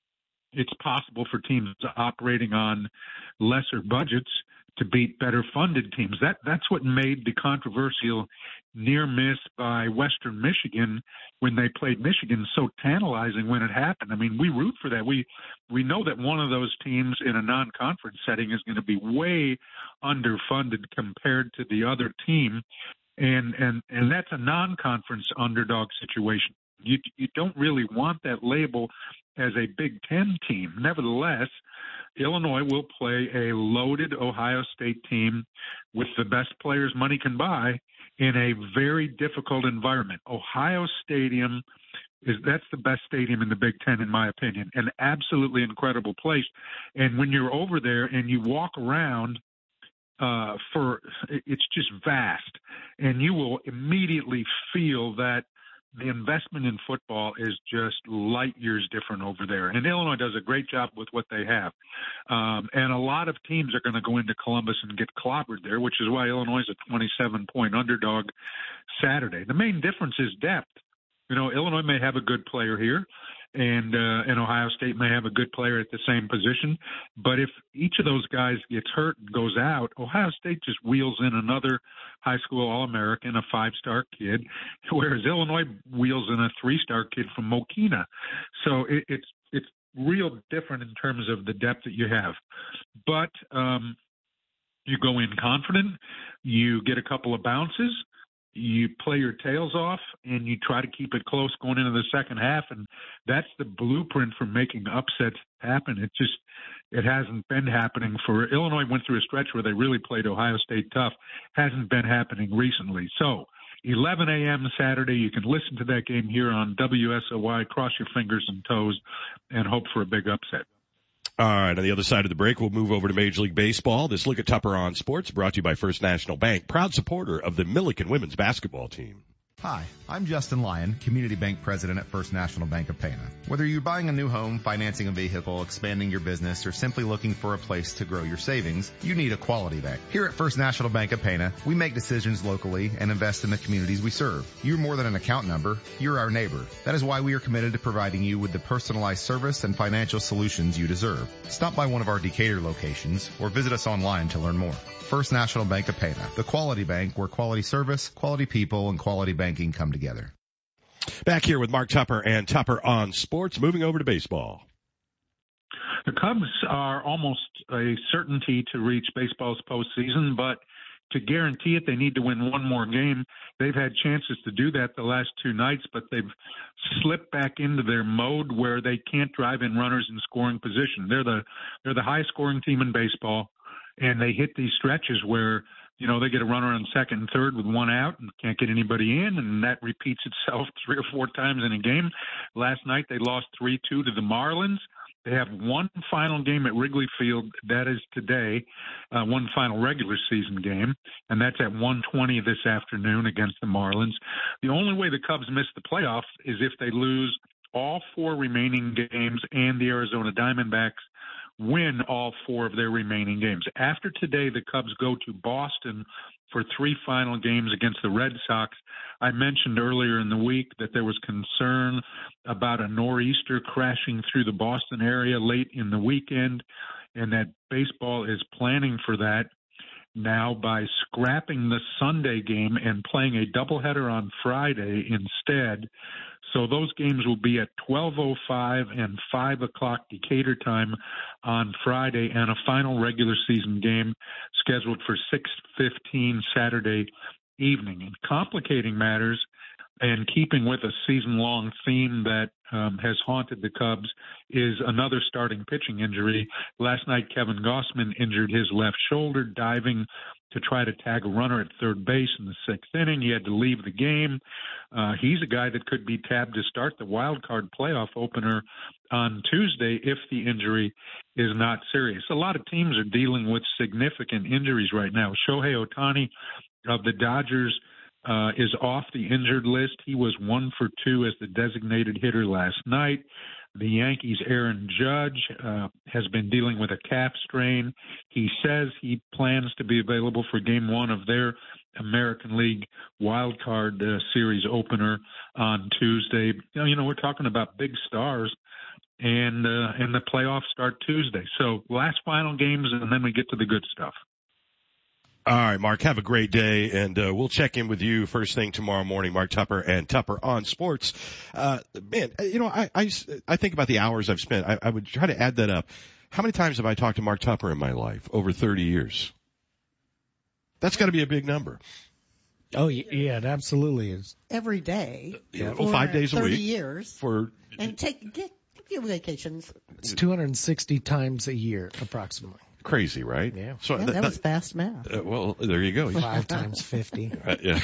it's possible for teams operating on lesser budgets to beat better funded teams. That that's what made the controversial near miss by Western Michigan when they played Michigan so tantalizing when it happened. I mean, we root for that. We we know that one of those teams in a non-conference setting is going to be way underfunded compared to the other team, and and and that's a non-conference underdog situation. You you don't really want that label as a Big Ten team. Nevertheless, Illinois will play a loaded Ohio State team with the best players money can buy in a very difficult environment. Ohio Stadium is that's the best stadium in the Big Ten, in my opinion, an absolutely incredible place. And when you're over there and you walk around, uh, for it's just vast, and you will immediately feel that the investment in football is just light years different over there. And Illinois does a great job with what they have. Um, and a lot of teams are going to go into Columbus and get clobbered there, which is why Illinois is a twenty-seven point underdog Saturday. The main difference is depth. You know, Illinois may have a good player here, and uh, and Ohio State may have a good player at the same position. But if each of those guys gets hurt and goes out, Ohio State just wheels in another high school All-American, a five-star kid, whereas Illinois wheels in a three-star kid from Mokina. So it, it's it's real different in terms of the depth that you have. But um, you go in confident, you get a couple of bounces, you play your tails off, and you try to keep it close going into the second half, and that's the blueprint for making upsets happen. It just it hasn't been happening for Illinois. Went through a stretch where they really played Ohio State tough. Hasn't been happening recently. So eleven a.m. Saturday, you can listen to that game here on W S O Y. Cross your fingers and toes and hope for a big upset. All right, on the other side of the break, we'll move over to Major League Baseball. This look at Tupper on Sports brought to you by First National Bank, proud supporter of the Milliken women's basketball team. Hi, I'm Justin Lyon, Community Bank President at First National Bank of Pana. Whether you're buying a new home, financing a vehicle, expanding your business, or simply looking for a place to grow your savings, you need a quality bank. Here at First National Bank of Pana, we make decisions locally and invest in the communities we serve. You're more than an account number, you're our neighbor. That is why we are committed to providing you with the personalized service and financial solutions you deserve. Stop by one of our Decatur locations or visit us online to learn more. First National Bank of Pana, the quality bank where quality service, quality people, and quality banking come together. Back here with Mark Tupper and Tupper on Sports, moving over to baseball. The Cubs are almost a certainty to reach baseball's postseason, but to guarantee it, they need to win one more game. They've had chances to do that the last two nights, but they've slipped back into their mode where they can't drive in runners in scoring position. They're the they're the high-scoring team in baseball. And they hit these stretches where, you know, they get a runner on second and third with one out and can't get anybody in, and that repeats itself three or four times in a game. Last night they lost three two to the Marlins. They have one final game at Wrigley Field. That is today, uh, one final regular season game, and that's at one twenty this afternoon against the Marlins. The only way the Cubs miss the playoffs is if they lose all four remaining games and the Arizona Diamondbacks win all four of their remaining games. After today, the Cubs go to Boston for three final games against the Red Sox. I mentioned earlier in the week that there was concern about a nor'easter crashing through the Boston area late in the weekend, and that baseball is planning for that now by scrapping the Sunday game and playing a doubleheader on Friday instead. So those games will be at twelve oh five and five o'clock Decatur time on Friday, and a final regular season game scheduled for six fifteen Saturday evening. And complicating matters and keeping with a season-long theme that um, has haunted the Cubs is another starting pitching injury. Last night, Kevin Gossman injured his left shoulder diving to try to tag a runner at third base in the sixth inning. He had to leave the game. Uh, he's a guy that could be tabbed to start the wild card playoff opener on Tuesday if the injury is not serious. A lot of teams are dealing with significant injuries right now. Shohei Ohtani of the Dodgers uh, is off the injured list. He was one for two as the designated hitter last night. The Yankees' Aaron Judge uh, has been dealing with a calf strain. He says he plans to be available for game one of their American League wild card uh, series opener on Tuesday. You know, we're talking about big stars, and uh, and the playoffs start Tuesday. So last final games, and then we get to the good stuff. All right, Mark, have a great day, and uh, we'll check in with you first thing tomorrow morning. Mark Tupper and Tupper on Sports. Uh, man, you know, I, I, I think about the hours I've spent. I, I would try to add that up. How many times have I talked to Mark Tupper in my life? Over thirty years. That's got to be a big number. Oh, yeah, it absolutely is. Every day. Yeah, well, five days a week. thirty years. For And take, get a few vacations. It's two hundred sixty times a year, approximately. crazy, right? Yeah. So Yeah, that was fast math. Uh, well, there you go. Five times fifty. Uh, yeah.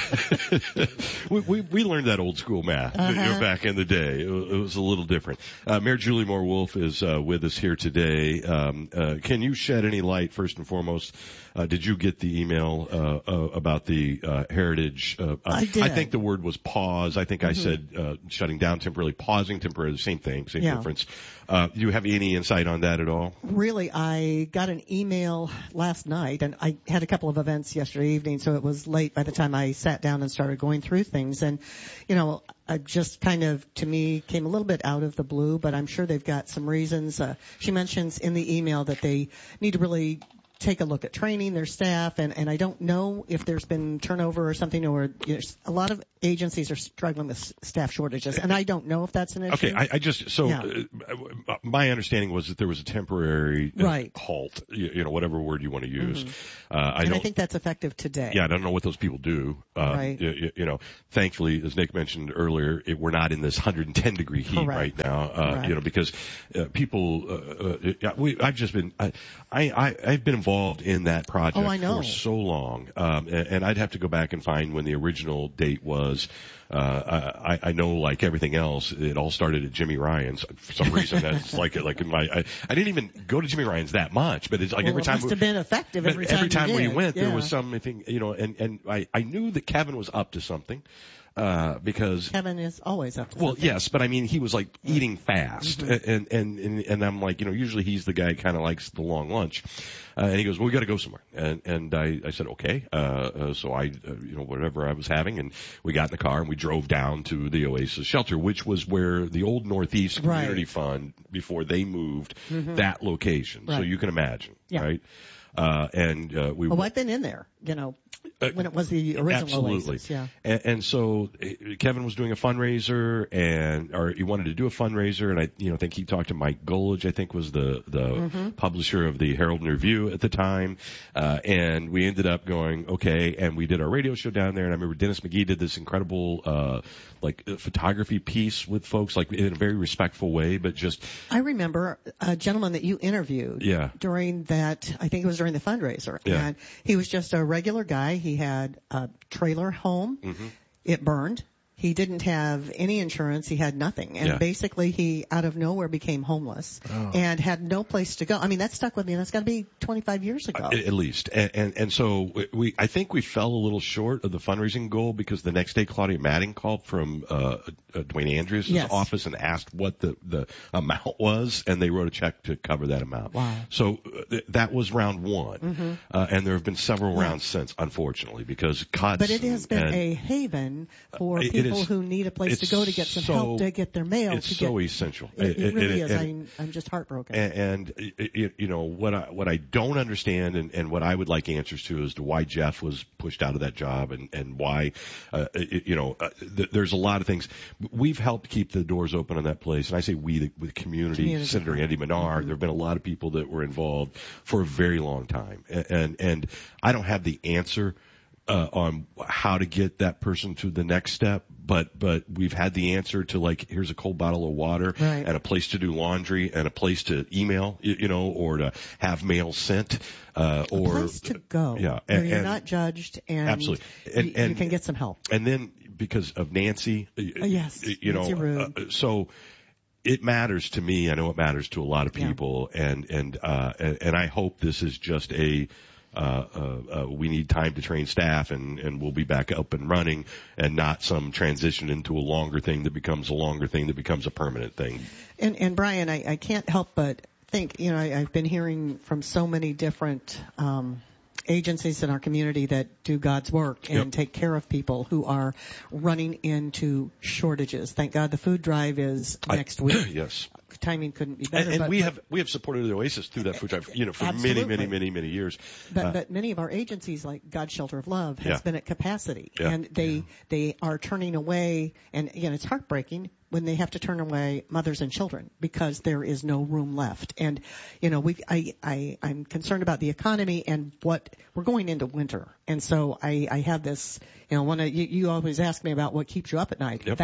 we, we we learned that old school math Uh-huh. you know, back in the day. It, was- it was a little different. Uh, Mayor Julie Moore Wolf is uh, with us here today. Um, uh, can you shed any light, first and foremost? Uh, did you get the email uh, uh, about the uh, heritage? Uh, I did. I think the word was pause. I think I Mhm. said uh, shutting down temporarily, pausing temporarily. Same thing, same Yeah. difference. Uh, do you have any insight on that at all? Really, I got an email last night, and I had a couple of events yesterday evening, so it was late by the time I sat down and started going through things. And, you know, I just kind of, to me, came a little bit out of the blue, but I'm sure they've got some reasons. Uh, she mentions in the email that they need to really take a look at training their staff, and, and I don't know if there's been turnover or something, or you know, a lot of agencies are struggling with s- staff shortages, and I don't know if that's an issue. Okay, I, I just so Yeah. uh, my understanding was that there was a temporary uh, Right. halt, you, you know, whatever word you want to use. Mhm. Uh, I and don't I think that's effective today. Yeah, I don't know what those people do. Uh, Right. You, you know, thankfully, as Nick mentioned earlier, it, we're not in this one hundred ten degree heat Correct. right now. Uh, Correct. you know, because uh, people, uh, uh, yeah, we, I've just been, I, I, I've been involved in that project Oh, I know. for so long, um, and, and I'd have to go back and find when the original date was. Uh, I, I know, like everything else, it all started at Jimmy Ryan's. For some reason, that's like like in my. I, I didn't even go to Jimmy Ryan's that much, but it's like Well, every it time must we- have been effective but every time you time we did. went, there Yeah. was something, you know, and and I I knew that Kevin was up to something, uh, because. Kevin is always up to Well, something. yes, but I mean, he was like eating fast, Mhm. and, and and and I'm like, you know, usually he's the guy who kind of likes the long lunch, uh, and he goes, well, we got to go somewhere, and and I I said, okay, uh, uh so I, uh, you know, whatever I was having, and we got in the car and we drove down to the Oasis shelter, which was where the old Northeast Community Right. Fund before they moved Mhm. that location, so Right. you can imagine, Yeah. right? Uh, and uh, we Oh, I've been in there, you know, when it was the original Absolutely. Oasis. Yeah. And, and so uh, Kevin was doing a fundraiser, and or he wanted to do a fundraiser, and I, you know, think he talked to Mike Golich, I think was the the Mhm. publisher of the Herald and Review at the time, uh, and we ended up going okay, and we did our radio show down there, and I remember Dennis McGee did this incredible uh, like uh, photography piece with folks, like in a very respectful way, but just I remember a gentleman that you interviewed yeah. during that, I think it was during the fundraiser. Yeah. And he was just a regular guy. He had a trailer home. Mhm. It burned. He didn't have any insurance. He had nothing. And Yeah. basically he out of nowhere became homeless Oh. and had no place to go. I mean, that stuck with me. That's got to be twenty-five years ago. At, at least, and, and and so we, I think we fell a little short of the fundraising goal because the next day Claudia Madding called from uh, uh, Dwayne Andrews' Yes. office and asked what the the amount was, and they wrote a check to cover that amount. Wow. So uh, th- that was round one, Mhm. uh, and there have been several Yeah. rounds since, unfortunately, because cuts. But it has been and, a haven for it- it people is- who need a place to it's go to get some so- help to get their mail. It's to so get, essential. It, it really is. and- I'm, I'm just heartbroken. and, and it, it, you know what I what I don't understand, and, and what I would like answers to is to why Jeff was pushed out of that job, and and why, uh, it, you know, uh, th- there's a lot of things. We've helped keep the doors open on that place, and I say we, the, the community, Community. Senator Andy Menard. Mhm. There have been a lot of people that were involved for a very long time, and and, and I don't have the answer. Uh, on how to get that person to the next step, but but we've had the answer to, like, here's a cold bottle of water Right. and a place to do laundry and a place to email, you, you know, or to have mail sent, uh, a or place to go yeah, where and- you're and- not judged and absolutely, and, you, and you can get some help. And then because of Nancy, uh, Oh, yes, you Nancy know, Rude. uh, so. It matters to me. I know it matters to a lot of people, and and uh, and, and I hope this is just a. Uh, uh, uh, we need time to train staff, and, and we'll be back up and running, and not some transition into a longer thing that becomes a longer thing that becomes a permanent thing. And, and Brian, I, I can't help but think, you know, I, I've been hearing from so many different um, agencies in our community that do God's work and Yep. take care of people who are running into shortages. Thank God the food drive is I- next week. Yes. Timing couldn't be better. And, and but, we but, have we have supported the Oasis through that food drive, you know, for many, Absolutely. many, many, many years. But, Uh, but many of our agencies, like God's Shelter of Love, has Yeah. been at capacity, Yeah. and they they are turning away. And again, it's heartbreaking when they have to turn away mothers and children because there is no room left. And you know, we I I I'm concerned about the economy and what we're going into winter, and so I I have this. You know, one of you, you always ask me about what keeps you up at night. Yep. That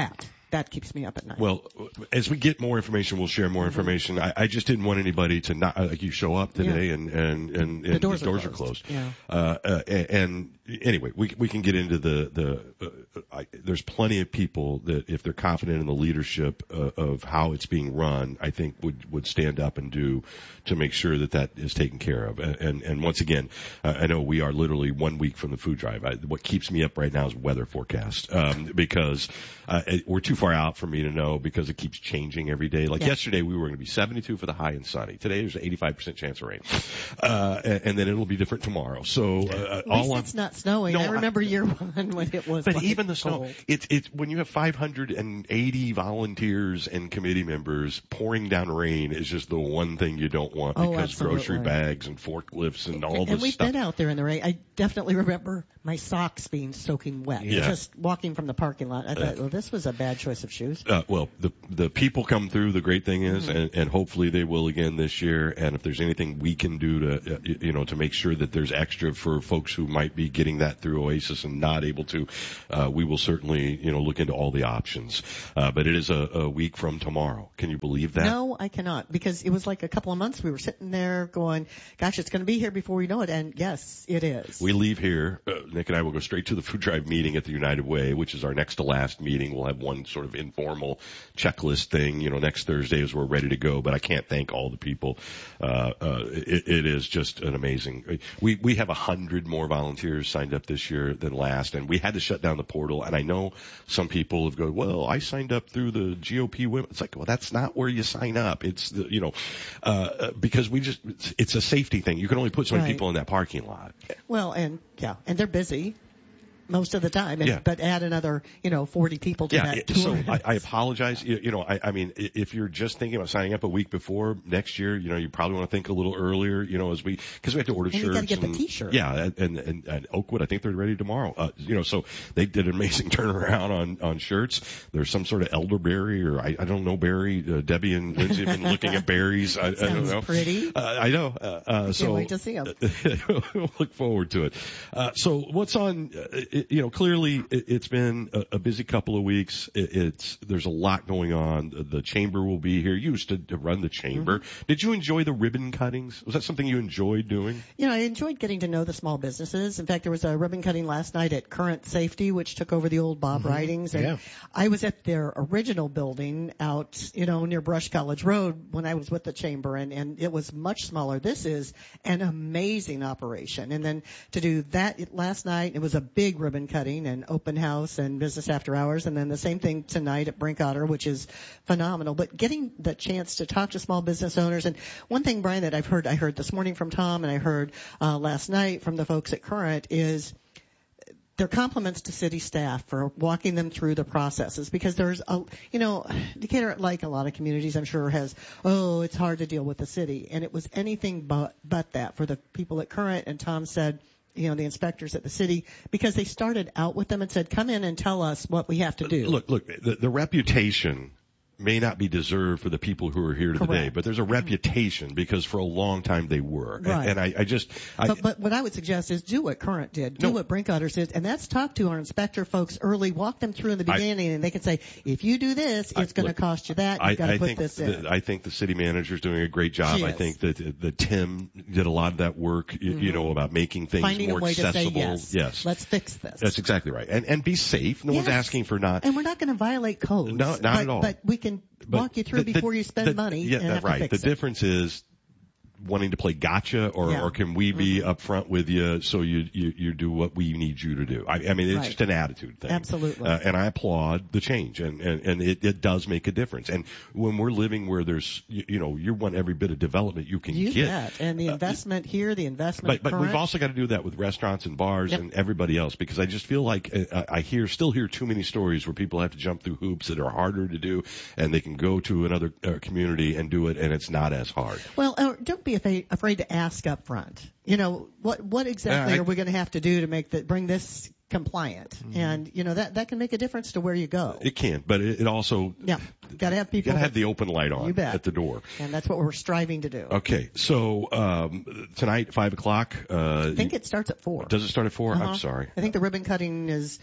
that keeps me up at night. Well, as we get more information, we'll share more information. I, I just didn't want anybody to not, like you show up today Yeah. and, and, and, and The doors the doors are are closed. closed. Yeah. Uh, uh, and anyway, we, we can get into the, the, uh, I, there's plenty of people that if they're confident in the leadership uh, of how it's being run, I think would, would stand up and do to make sure that that is taken care of. And, and, and once again, uh, I know we are literally one week from the food drive. I, what keeps me up right now is weather forecast, um, because, uh, it, we're too far out for me to know because it keeps changing every day. Like Yeah. yesterday we were going to be seventy-two for the high and sunny. Today there's an eighty-five percent chance of rain. Uh, and, and then it'll be different tomorrow. So, uh, At all least I'm, it's not snowing. No, I I- remember year one when it was but like even the snow, cold. it's, it's, when you have five hundred eighty volunteers and committee members pouring down rain is just the one thing you don't want Oh, because absolutely. grocery bags and forklifts and all and this we've stuff. been out there in the rain. I definitely remember my socks being soaking wet. Yeah. Just walking from the parking lot. I thought, well, this was a bad choice of shoes. Uh, well, the the people come through. The great thing is, Mm-hmm. and, and hopefully they will again this year. And if there's anything we can do to, uh, you know, to make sure that there's extra for folks who might be getting that through Oasis and not able to, uh, we will certainly, you know, look into all the options. Uh, but it is a, a week from tomorrow. Can you believe that? No, I cannot, because it was like a couple of months we were sitting there going, gosh, it's going to be here before we know it. And yes, it is. We leave here. Uh, Nick and I will go straight to the food drive meeting at the United Way, which is our next to last meeting. We'll have one sort of informal checklist thing, you know, next Thursday as we're ready to go. But I can't thank all the people. Uh, uh, it, it is just an amazing. We we have a hundred more volunteers signed up this year than last, and we had to shut down the portal. And I know some people have gone, well, I signed up through the G O P women. It's like, well, that's not where you sign up. It's the, you know, uh, because we just it's, it's a safety thing. You can only put so many Right. people in that parking lot. Well, and yeah, and they're busy most of the time. And, Yeah. But add another, you know, forty people to Yeah, that it- tour. so I, I apologize. You, you know, I, I mean, i- if you're just thinking about signing up a week before next year, you know, you probably want to think a little earlier, you know, as we, cause we have to order And you shirts. gotta get the and- t-shirt. Yeah, and, and, and Oakwood, I think they're ready tomorrow. Uh, you know, so they did an amazing turnaround on, on shirts. There's some sort of elderberry or I, I don't know berry. Uh, Debbie and Lindsay have been looking at berries. I, I don't Sounds know. pretty. Uh, I know. Uh, uh, Can't so wait to see 'em. we'll look forward to it. Uh, so what's on, uh, it, you know, clearly it, it's been a, a busy couple of weeks. It, it's, there's a lot going on. The, the chamber will be here. You used to, to run the chamber. Mm-hmm. Did you enjoy the ribbon cuttings? Was that something you enjoyed doing? You know, I enjoyed getting to know the small businesses. In fact, there was a ribbon cutting last night at Current Safety, which took over the old Bob Ridings. And Yeah. I was at their original building out, you know, near Brush College Road when I was with the chamber, and, and it was much smaller. This is an amazing operation. And then to do that last night, it was a big ribbon cutting and open house and business after hours. And then the same thing tonight at Brink Otter, which is phenomenal. But getting the chance to talk to small business owners. And one thing, Brian, that I've heard, I heard this morning from Tom and I heard uh, last night from the folks at Current is their compliments to city staff for walking them through the processes, because there's a, you know, Decatur, like a lot of communities, I'm sure, has, oh, it's hard to deal with the city. And it was anything but, but that for the people at Current. And Tom said, you know, the inspectors at the city, because they started out with them and said, come in and tell us what we have to do. Look, look, the, the reputation may not be deserved for the people who are here today, Correct. but there's a reputation because for a long time they were. And, Right. and I, I just, I, But, but what I would suggest is do what Current did, do No. what Brink Otters did, and that's talk to our inspector folks early, walk them through in the I- beginning, and they can say, if you do this, it's going to look, cost you that, I, you've got to I put think this in. that, I think the city manager is doing a great job. She I is. think that that Tim did a lot of that work, you, you know, about making things Finding more a way accessible. to say yes. Let's fix this. That's exactly right. And and be safe. No one's Yes. asking for not. And we're not going to violate codes. No, not but, at all. But we can but walk you through the- the- before you spend the- money. Yeah, and that's have to right. fix The it. difference is wanting to play gotcha, or, Yeah. or can we be upfront with you so you, you you do what we need you to do? I, I mean, it's Right. just an attitude thing. Absolutely. Uh, and I applaud the change, and and and it, it does make a difference. And when we're living where there's, you, you know, you want every bit of development you can You get. bet. And the investment here, the investment But but we've Current. also got to do that with restaurants and bars Yep. and everybody else, because I just feel like uh, I hear still hear too many stories where people have to jump through hoops that are harder to do, and they can go to another uh, community and do it, and it's not as hard. Well, uh, don't be afraid, afraid to ask up front. You know, what what exactly Yeah, I- are we going to have to do to make the bring this compliant? Mm-hmm. And you know that that can make a difference to where you go. It can, but it, it also Yeah, got to have you people. got to have the open light on You bet. at the door. And that's what we're striving to do. Okay, so um, tonight at five o'clock. Uh, I think it starts at four. Does it start at four? Uh-huh. I'm sorry. I think the ribbon cutting is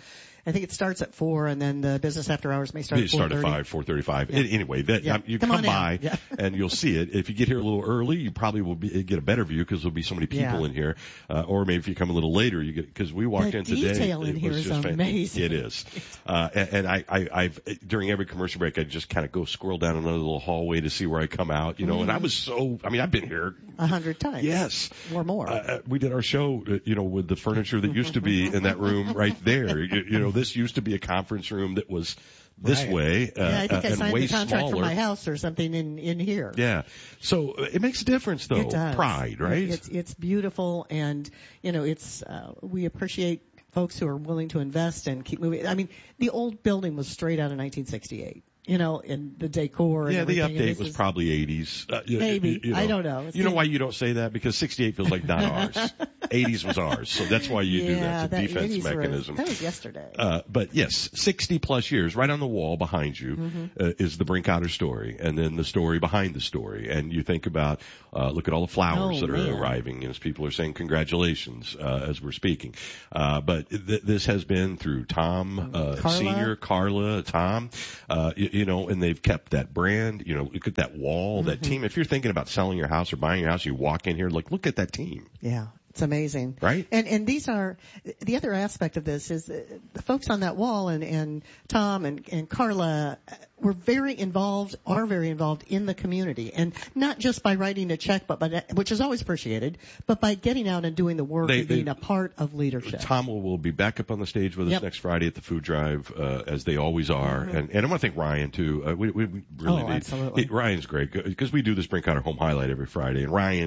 I think it starts at four, and then the business after hours may start They at start four at thirty. five, four thirty-five. Yeah. Anyway, that Yeah. um, you Come come, on by out. Yeah. and you'll see it. If you get here a little early, you probably will be, get a better view because there'll be so many people Yeah. in here. Uh, or maybe if you come a little later, you get because we walked The in today. detail in it here was is just fan- amazing. It is. Uh, and, and I, I, I've during every commercial break, I just kind of go squirrel down another little hallway to see where I come out. You know, and I was so. I mean, I've been here A hundred times. Yes. Or more. Uh, we did our show, uh, you know, with the furniture that used to be in that room right there. You, you know, this used to be a conference room that was this Right. way, uh, yeah, I think uh, I and signed way the contract smaller. for my house or something in, in here. Yeah. So uh, it makes a difference though. It does. Pride, right? It's, it's beautiful, and, you know, it's, uh, we appreciate folks who are willing to invest and keep moving. I mean, the old building was straight out of nineteen sixty-eight. You know, and the decor and Yeah, the everything. And update this was is- probably eighties. Uh, you- Maybe. you know. I don't know. It's You know been- why you don't say that? Because sixty-eight feels like not ours. eighties was ours. So that's why you do Yeah, that. It's a defense eighties were- mechanism. that was yesterday. Uh, but yes, sixty plus years, right on the wall behind you, Mhm. uh, is the Brinkotter story, and then the story behind the story. And you think about, uh, look at all the flowers Oh, that are man. arriving, as people are saying congratulations, uh, as we're speaking. Uh, but th- this has been through Tom, uh, Carla. Senior, Carla, Tom, uh, you, you know, and they've kept that brand, you know, look at that wall, that Mhm. team. If you're thinking about selling your house or buying your house, you walk in here, like, look at that team. Yeah. It's amazing. Right? And and these are, the other aspect of this is uh, the folks on that wall and, and Tom and, and Carla were very involved, are very involved in the community. And not just by writing a check, but by, which is always appreciated, but by getting out and doing the work They- and being they- a part of leadership. Tom will, will be back up on the stage with us Yep. next Friday at the food drive, uh, as they always are. And, and I want to thank Ryan too. Uh, we, we we really Oh, need, absolutely. he- Ryan's great because we do the Spring Counter Home Highlight every Friday, and Ryan